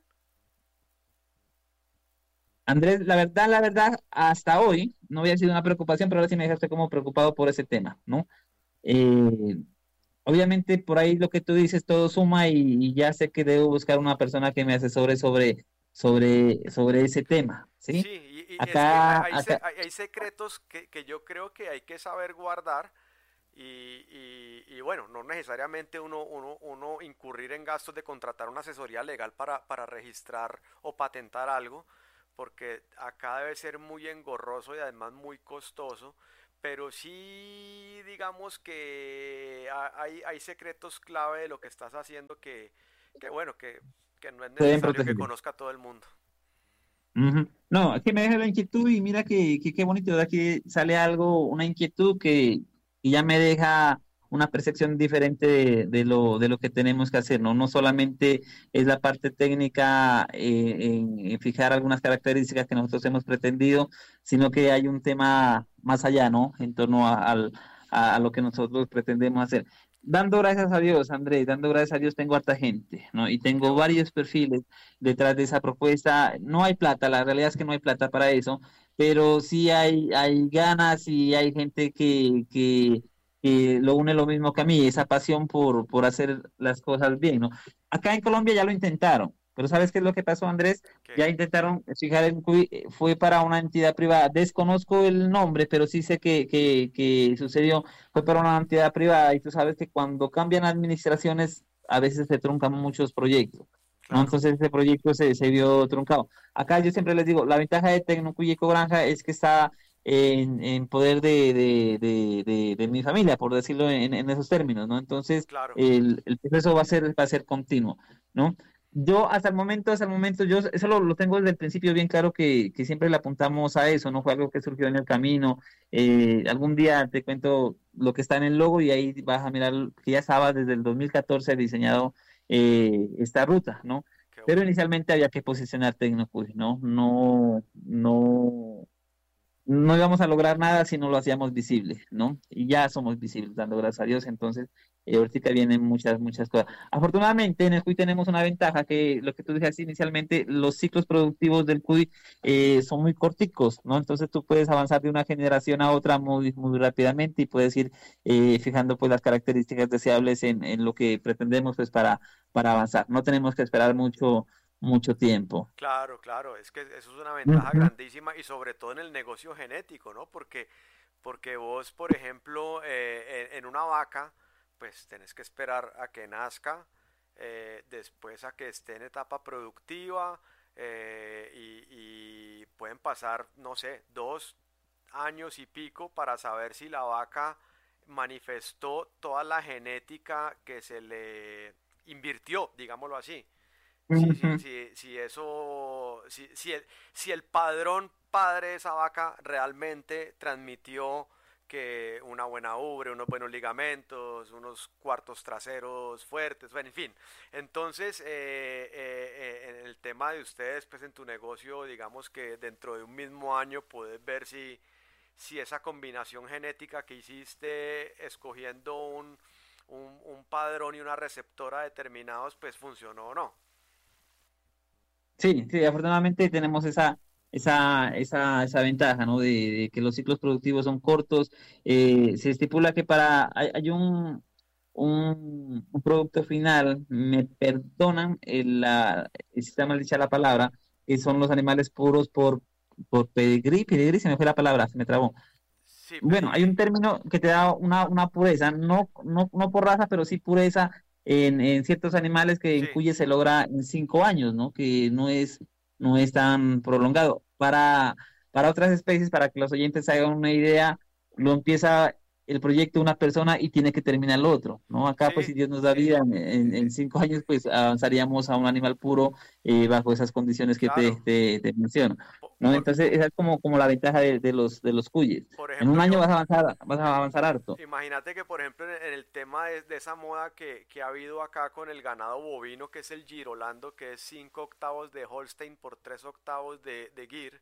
Speaker 2: Andrés, la verdad, hasta hoy no había sido una preocupación, pero ahora sí me dejaste como preocupado por ese tema, ¿no? Eh, Obviamente por ahí lo que tú dices todo suma y ya sé que debo buscar una persona que me asesore sobre ese tema,
Speaker 1: Sí,
Speaker 2: ¿sí?
Speaker 1: y es que
Speaker 2: Acá,
Speaker 1: hay secretos que yo creo que hay que saber guardar y bueno, no necesariamente uno incurrir en gastos de contratar una asesoría legal para registrar o patentar algo, porque acá debe ser muy engorroso y además muy costoso, pero sí digamos que hay secretos clave de lo que estás haciendo que bueno, que no es
Speaker 2: se deben
Speaker 1: necesario que
Speaker 2: proteger.
Speaker 1: conozca todo el mundo.
Speaker 2: Ujú. No, es que me deja la inquietud y mira que qué bonito, ¿verdad? Que sale algo, una inquietud que ya me deja una percepción diferente de lo que tenemos que hacer, ¿no? No solamente es la parte técnica en fijar algunas características que nosotros hemos pretendido, sino que hay un tema más allá, ¿no? En torno a lo que nosotros pretendemos hacer. Dando gracias a Dios, Andrés, dando gracias a Dios tengo harta gente, ¿no? Y
Speaker 1: Qué
Speaker 2: tengo
Speaker 1: bueno.
Speaker 2: varios perfiles detrás de esa propuesta. No hay plata, la realidad es que no hay plata para eso, pero sí hay ganas y hay gente que lo une lo mismo que a mí, esa pasión por hacer las cosas bien, ¿no? Acá en Colombia ya lo intentaron, pero ¿sabes qué es lo que pasó, Andrés?
Speaker 1: ¿Qué?
Speaker 2: Ya intentaron fijar fue para una entidad privada. Desconozco el nombre, pero sí sé que sucedió, fue para una entidad privada y tú sabes que cuando cambian administraciones a veces se truncan muchos proyectos. ¿No?
Speaker 1: Claro,
Speaker 2: Entonces ese proyecto se vio truncado. Acá yo siempre les digo, la ventaja de Tecnocuy Granja es que está en poder de mi familia, por decirlo en esos términos, ¿no? Entonces
Speaker 1: claro.
Speaker 2: el proceso va a ser continuo, ¿no? Yo hasta el momento, yo eso lo tengo desde el principio bien claro que siempre le apuntamos a eso, no fue algo que surgió en el camino. Algún día te cuento lo que está en el logo y ahí vas a mirar que ya estaba desde el 2014 diseñado esta ruta, ¿no?
Speaker 1: Qué
Speaker 2: Pero
Speaker 1: bueno.
Speaker 2: inicialmente había que posicionar Tecnocuy, ¿no? No íbamos a lograr nada si no lo hacíamos visible, ¿no? Y ya somos visibles, dando gracias a Dios. Entonces, ahorita vienen muchas cosas. Afortunadamente, en el CUI tenemos una ventaja que lo que tú decías inicialmente, los ciclos productivos del CUI son muy corticos, ¿no? Entonces, tú puedes avanzar de una generación a otra muy rápidamente y puedes ir fijando pues las características deseables en lo que pretendemos pues para avanzar. No tenemos que esperar mucho tiempo.
Speaker 1: Claro, claro, es que eso es una ventaja
Speaker 2: Ujú.
Speaker 1: grandísima y sobre todo en el negocio genético, ¿no? Porque vos, por ejemplo, en una vaca, pues tenés que esperar a que nazca, después a que esté en etapa productiva y pueden pasar, no sé, 2 años y pico para saber si la vaca manifestó toda la genética que se le invirtió, digámoslo así.
Speaker 2: Ujú.
Speaker 1: Si eso, si el padrón padre de esa vaca realmente transmitió que una buena ubre, unos buenos ligamentos, unos cuartos traseros fuertes, bueno, en fin. Entonces, en el tema de ustedes, pues en tu negocio, digamos que dentro de un mismo año puedes ver si esa combinación genética que hiciste escogiendo un padrón y una receptora determinados, pues funcionó o no.
Speaker 2: Sí, sí, afortunadamente tenemos esa ventaja, ¿no? De que los ciclos productivos son cortos. Se estipula que hay un producto final, me perdonan si está mal dicha la palabra, que son los animales puros por pedigrí, se me fue la palabra, se me trabó.
Speaker 1: Sí,
Speaker 2: Bueno, hay
Speaker 1: pedigrí.
Speaker 2: un término que te da una pureza, no por raza, pero sí pureza en ciertos animales que en
Speaker 1: Sí,
Speaker 2: cuya se logra en 5 años, ¿no? Que no es tan prolongado. Para otras especies, para que los oyentes se hagan una idea, lo empieza el proyecto de una persona y tiene que terminar el otro, ¿no? Acá, pues,
Speaker 1: Sí,
Speaker 2: si Dios nos da
Speaker 1: sí,
Speaker 2: vida, en 5 años, pues, avanzaríamos a un animal puro bajo esas condiciones que
Speaker 1: claro.
Speaker 2: te menciono,
Speaker 1: Po-
Speaker 2: ¿no?
Speaker 1: Por,
Speaker 2: Entonces, esa es como la ventaja de los cuyes.
Speaker 1: por
Speaker 2: En un
Speaker 1: ejemplo,
Speaker 2: año
Speaker 1: yo,
Speaker 2: vas a avanzar harto.
Speaker 1: imagínate que, por ejemplo, en el tema de esa moda que ha habido acá con el ganado bovino, que es el Girolando, que es 5 octavos de Holstein por 3 octavos de Gir,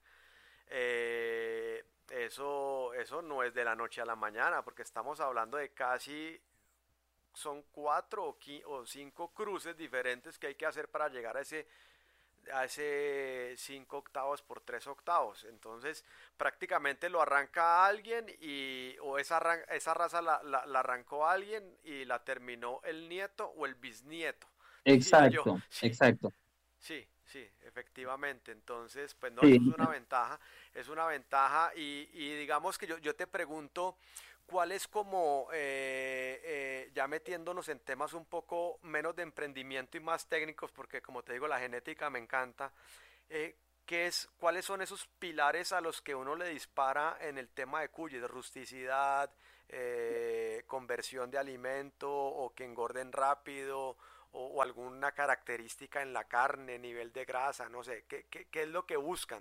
Speaker 1: eso no es de la noche a la mañana, porque estamos hablando de casi, son 4 o 5 cruces diferentes que hay que hacer para llegar a ese 5 octavos por 3 octavos. Entonces, prácticamente lo arranca alguien o esa raza la arrancó alguien y la terminó el nieto o el bisnieto, diría yo.
Speaker 2: Exacto,
Speaker 1: Sí,
Speaker 2: exacto.
Speaker 1: sí, sí, efectivamente. Entonces, pues no, eso
Speaker 2: Sí.
Speaker 1: es una ventaja y digamos que yo te pregunto, ¿cuál es como, ya metiéndonos en temas un poco menos de emprendimiento y más técnicos, porque como te digo, la genética me encanta, cuáles son esos pilares a los que uno le dispara en el tema de cuyes, de rusticidad, conversión de alimento o que engorden rápido? O alguna característica en la carne, nivel de grasa, no sé, ¿qué es lo que buscan?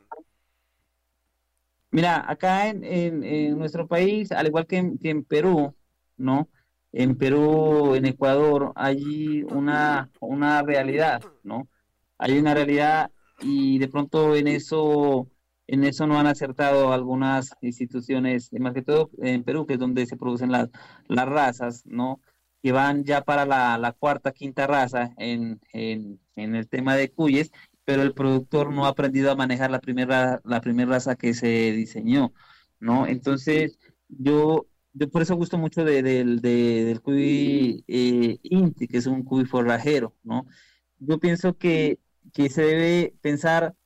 Speaker 2: Mira, acá en nuestro país, al igual que en Perú, ¿no? En Perú, en Ecuador, hay una realidad, ¿no? Hay una realidad y de pronto en eso no han acertado algunas instituciones, más que todo en Perú, que es donde se producen las razas, ¿no? Que van ya para la cuarta, quinta raza en el tema de cuyes, pero el productor no ha aprendido a manejar la primera raza que se diseñó, ¿no? Entonces, yo por eso gusto mucho del cuy Inti, que es un cuy forrajero, ¿no? Yo pienso que se debe pensar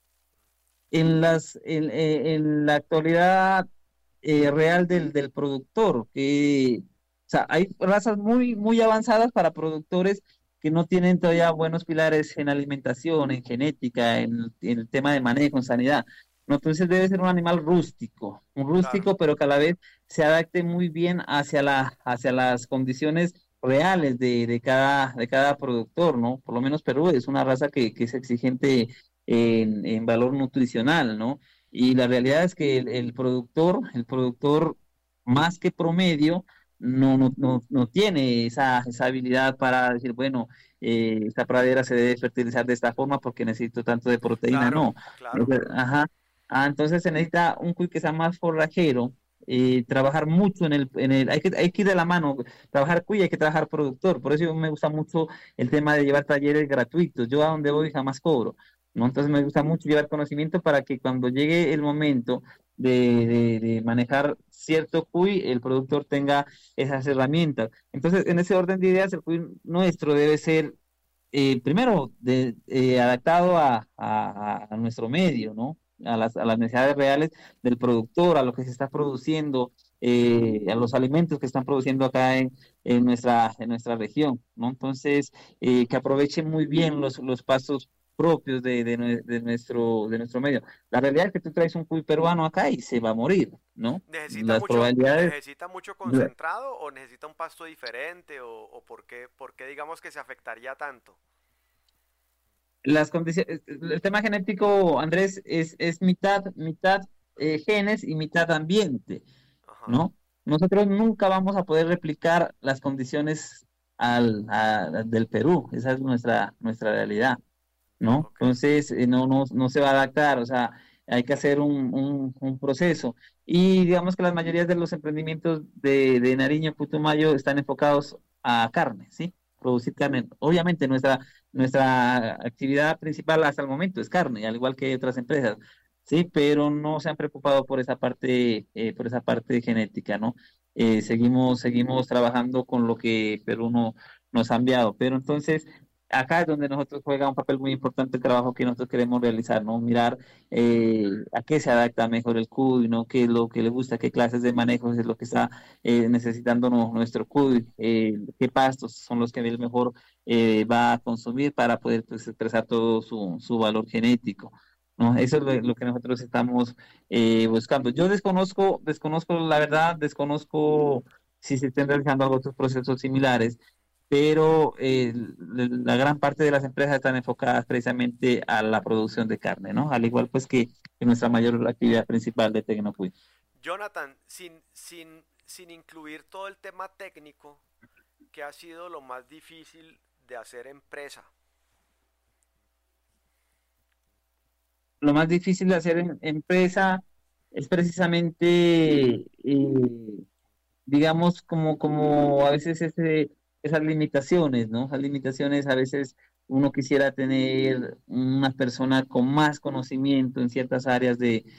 Speaker 2: en la actualidad real del productor, o sea, hay razas muy, muy avanzadas para productores que no tienen todavía buenos pilares en alimentación, en genética, en el tema de manejo, en sanidad. ¿No? Entonces debe ser un animal rústico, un
Speaker 1: Claro,
Speaker 2: rústico, pero que a la vez se adapte muy bien hacia las condiciones reales de cada productor, ¿no? Por lo menos Perú es una raza que es exigente en valor nutricional, ¿no? Y la realidad es que el productor más que promedio, no tiene esa habilidad para decir, bueno, esta pradera se debe fertilizar de esta forma porque necesito tanto de proteína,
Speaker 1: claro,
Speaker 2: no.
Speaker 1: claro,
Speaker 2: Ajá. Entonces se necesita un cuy que sea más forrajero, trabajar mucho hay que ir de la mano, trabajar cuy, hay que trabajar productor. Por eso me gusta mucho el tema de llevar talleres gratuitos. Yo a donde voy jamás cobro, ¿no? Entonces me gusta mucho llevar conocimiento para que cuando llegue el momento de manejar cierto cuy, el productor tenga esas herramientas. Entonces, en ese orden de ideas, el cuy nuestro debe ser, primero, adaptado a nuestro medio, ¿no? A las necesidades reales del productor, a lo que se está produciendo, a los alimentos que están produciendo acá en nuestra región, ¿no? Entonces, que aproveche muy bien los pastos propios de nuestro medio. La realidad es que tú traes un cuy peruano acá y se va a morir, ¿no? Las probabilidades.
Speaker 1: necesita mucho concentrado o necesita un pasto diferente o por qué digamos que se afectaría tanto?
Speaker 2: Las condiciones, el tema genético, Andrés, es mitad genes y mitad ambiente,
Speaker 1: Ajá,
Speaker 2: ¿no? Nosotros nunca vamos a poder replicar las condiciones del Perú, esa es nuestra realidad, ¿no?
Speaker 1: ok.
Speaker 2: Entonces, no se va a adaptar, o sea, hay que hacer un proceso. Y digamos que las mayorías de los emprendimientos de Nariño, Putumayo, están enfocados a carne, ¿sí? Producir carne. Obviamente, nuestra actividad principal hasta el momento es carne, al igual que otras empresas, ¿sí? Pero no se han preocupado por esa parte genética, ¿no? Seguimos trabajando con lo que Perú nos ha enviado. Pero entonces acá es donde nosotros juega un papel muy importante el trabajo que nosotros queremos realizar, ¿no? Mirar a qué se adapta mejor el cuy, ¿no? Qué es lo que le gusta, qué clases de manejo es lo que está necesitando nuestro cuy, qué pastos son los que él mejor va a consumir para poder, pues, expresar todo su valor genético. ¿No? Eso es lo que nosotros estamos buscando. Yo desconozco, la verdad, desconozco sí se estén realizando otros procesos similares, pero la gran parte de las empresas están enfocadas precisamente a la producción de carne, ¿no? Al igual pues que nuestra mayor actividad principal de Tecnocuid.
Speaker 1: Jonathan, sin incluir todo el tema técnico, ¿qué ha sido lo más difícil de hacer empresa?
Speaker 2: Lo más difícil de hacer en empresa es precisamente, digamos, como a veces esas limitaciones, ¿no? Esas limitaciones a veces uno quisiera tener una persona con más conocimiento en ciertas áreas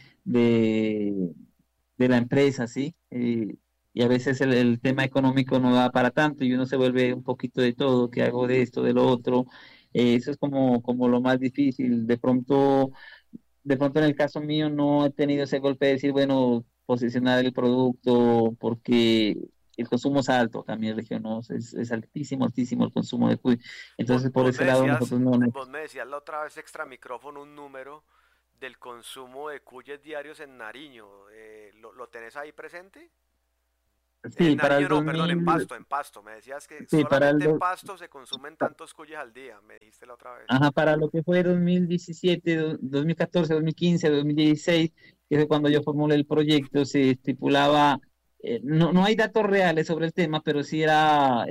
Speaker 2: de, de la empresa, ¿sí? Y a veces el tema económico no da para tanto y uno se vuelve un poquito de todo, que hago de esto, de lo otro. Eso es como lo más difícil. De pronto en el caso mío no he tenido ese golpe de decir, bueno, posicionar el producto porque el consumo es alto acá en mi región, ¿no? Es altísimo, altísimo el consumo de cuy. Entonces por ese lado nosotros no.
Speaker 1: Vos me decías la otra vez extra micrófono un número del consumo de cuyes diarios en Nariño. ¿Lo tenés ahí presente?
Speaker 2: Sí,
Speaker 1: En
Speaker 2: para el
Speaker 1: Nariño no,
Speaker 2: dos
Speaker 1: perdón, en
Speaker 2: mil
Speaker 1: Pasto, en Pasto. Me decías que
Speaker 2: sí, para el
Speaker 1: solamente en
Speaker 2: dos
Speaker 1: Pasto se consumen tantos cuyes al día, me dijiste la otra vez.
Speaker 2: ajá, para lo que fue 2017, 2014, 2015, 2016, que fue cuando yo formulé el proyecto, se estipulaba, no hay datos reales sobre el tema, pero sí era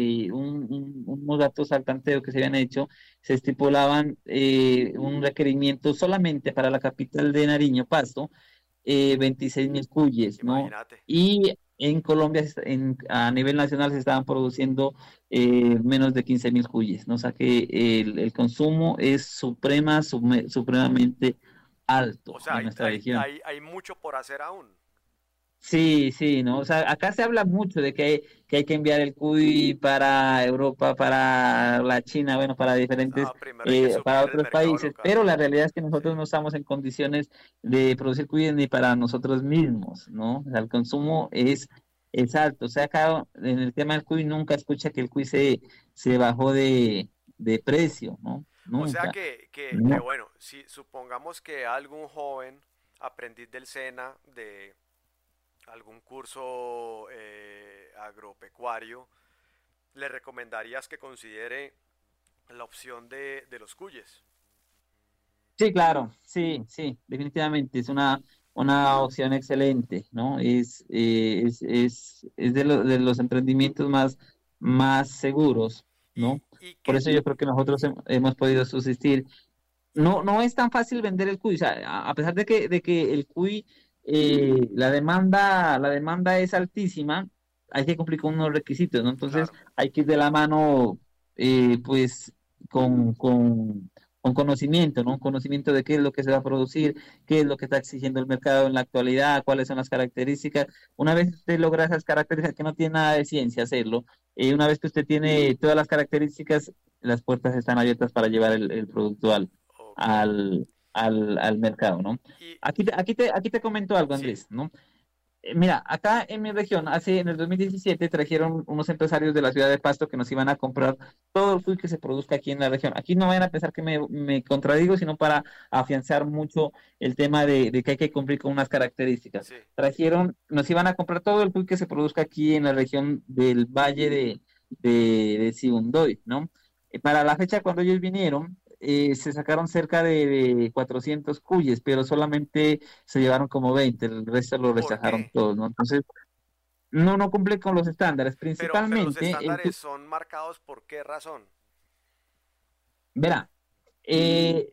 Speaker 2: unos datos al tanteo que se habían hecho, se estipulaban un requerimiento solamente para la capital de Nariño, Pasto, 26.000 cuyes, ¿no?
Speaker 1: Imagínate.
Speaker 2: Y en Colombia, a nivel nacional, se estaban produciendo menos de 15.000 cuyes, ¿no? O sea que el consumo es supremamente
Speaker 1: O
Speaker 2: alto
Speaker 1: sea,
Speaker 2: en nuestra región.
Speaker 1: hay mucho por hacer aún.
Speaker 2: Sí, sí, ¿no? O sea, acá se habla mucho de que hay que enviar el cuy para Europa, para la China, bueno, para diferentes,
Speaker 1: Ah, primero hay que
Speaker 2: para
Speaker 1: suplir el
Speaker 2: otros
Speaker 1: mercado
Speaker 2: países,
Speaker 1: local.
Speaker 2: pero la realidad es que
Speaker 1: Sí.
Speaker 2: nosotros no estamos en condiciones de producir cuy ni para nosotros mismos, ¿no? O sea, el consumo es alto. O sea, acá en el tema del cuy nunca escucha que el cuy se bajó de precio, ¿no?
Speaker 1: O sea
Speaker 2: Nunca.
Speaker 1: que
Speaker 2: No.
Speaker 1: bueno, si supongamos que algún joven aprendiz del SENA de algún curso agropecuario, le recomendarías que considere la opción de los cuyes.
Speaker 2: Sí, claro, sí, sí, definitivamente es una opción excelente, ¿no? Es de los emprendimientos más seguros,
Speaker 1: Y,
Speaker 2: ¿no?
Speaker 1: y
Speaker 2: Por
Speaker 1: que,
Speaker 2: eso yo creo que nosotros hemos podido subsistir. No es tan fácil vender el cuy, o sea, a pesar de que el cuy, la demanda es altísima, hay que cumplir con unos requisitos, ¿no? Entonces
Speaker 1: claro,
Speaker 2: hay que ir de la mano, pues, con conocimiento, ¿no? Conocimiento de qué es lo que se va a producir, qué es lo que está exigiendo el mercado en la actualidad, cuáles son las características. Una vez usted logra esas características, que no tiene nada de ciencia hacerlo, una vez que usted tiene todas las características, las puertas están abiertas para llevar el producto
Speaker 1: ok.
Speaker 2: al mercado, ¿no?
Speaker 1: Y
Speaker 2: Aquí te comento algo,
Speaker 1: sí,
Speaker 2: Andrés, ¿no? Mira, acá en mi región, en el 2017 trajeron unos empresarios de la ciudad de Pasto que nos iban a comprar todo el cuy que se produzca aquí en la región. Aquí no vayan a pensar que me contradigo, sino para afianzar mucho el tema de que hay que cumplir con unas características.
Speaker 1: sí,
Speaker 2: Nos iban a comprar todo el cuy que se produzca aquí en la región del Valle de Sibundoy, ¿no? Para la fecha cuando ellos vinieron, se sacaron cerca de 400 cuyes, pero solamente se llevaron como 20, el resto lo
Speaker 1: ¿por
Speaker 2: rechazaron
Speaker 1: qué?
Speaker 2: todos, ¿no? Entonces, no cumple con los estándares.
Speaker 1: Pero los
Speaker 2: Principalmente,
Speaker 1: estándares son marcados por qué razón.
Speaker 2: verá, eh,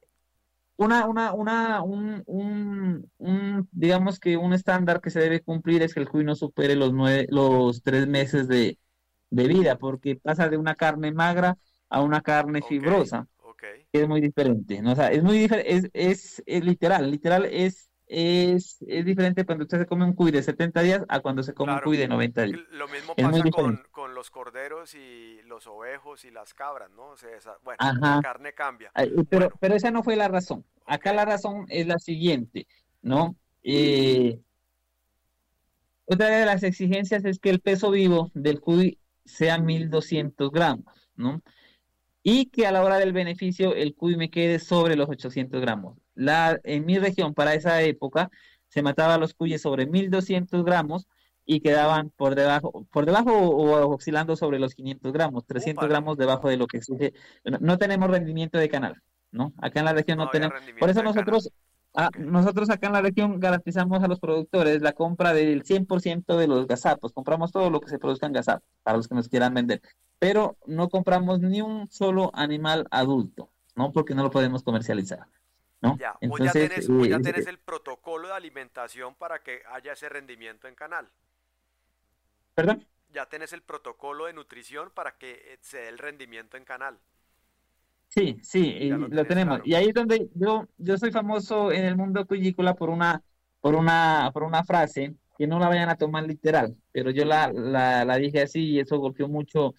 Speaker 2: digamos que un estándar que se debe cumplir es que el cuy no supere los 3 meses de vida, porque pasa de una carne magra a una carne
Speaker 1: Ok,
Speaker 2: fibrosa,
Speaker 1: ok.
Speaker 2: que es muy diferente, ¿no? O sea, es muy diferente, es literal es diferente cuando usted se come un cuy de 70 días a cuando se come un
Speaker 1: Claro.
Speaker 2: cuy de 90 días.
Speaker 1: Lo mismo
Speaker 2: Es muy
Speaker 1: pasa
Speaker 2: diferente.
Speaker 1: con los corderos y los ovejos y las cabras, ¿no? O sea, bueno, la
Speaker 2: Ajá.
Speaker 1: carne cambia.
Speaker 2: Pero,
Speaker 1: Bueno,
Speaker 2: pero esa no fue la razón.
Speaker 1: ok.
Speaker 2: Acá la razón es la siguiente, ¿no? Eh, Otra de las exigencias es que el peso vivo del cuy sea 1.200 gramos, ¿no? Y que a la hora del beneficio el cuy me quede sobre los 800 gramos. En mi región, para esa época, se mataba a los cuyes sobre 1.200 gramos, y quedaban por debajo o oscilando sobre los 500 gramos, 300
Speaker 1: Úpale,
Speaker 2: gramos debajo de lo que exige. No tenemos rendimiento de canal, ¿no? Acá en la región
Speaker 1: no
Speaker 2: no
Speaker 1: había
Speaker 2: tenemos. Por
Speaker 1: rendimiento
Speaker 2: eso
Speaker 1: de canal.
Speaker 2: nosotros,
Speaker 1: Ok.
Speaker 2: nosotros acá en la región garantizamos a los productores la compra del 100% de los gazapos. Compramos todo lo que se produzca en gazapos para los que nos quieran vender. Pero no compramos ni un solo animal adulto, ¿no? Porque no lo podemos comercializar, ¿no?
Speaker 1: Ya,
Speaker 2: Entonces,
Speaker 1: vos ya tenés el protocolo de alimentación para que haya ese rendimiento en canal.
Speaker 2: ¿perdón?
Speaker 1: Ya tenés el protocolo de nutrición para que se dé el rendimiento en canal.
Speaker 2: Sí, sí,
Speaker 1: Ya lo
Speaker 2: y lo
Speaker 1: tenés
Speaker 2: tenemos.
Speaker 1: claro.
Speaker 2: Y ahí es donde yo soy famoso en el mundo cuadrícula por una frase que no la vayan a tomar literal, pero yo la dije así y eso golpeó mucho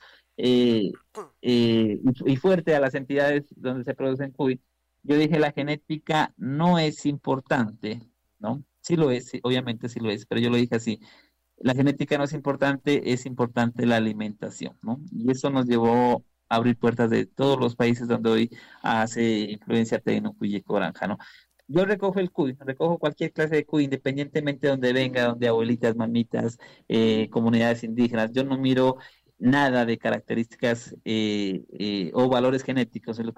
Speaker 2: y fuerte a las entidades donde se producen cuy. Yo dije, la genética no es importante, ¿no? Sí lo es, sí, obviamente sí lo es, pero yo lo dije así. La genética no es importante la alimentación, ¿no? Y eso nos llevó a abrir puertas de todos los países donde hoy hace influencia tecno, cuy y coranja, ¿no? Yo recojo el cuy, recojo cualquier clase de cuy, independientemente de donde venga, donde abuelitas, mamitas, comunidades indígenas. Yo no miro nada de características o valores genéticos.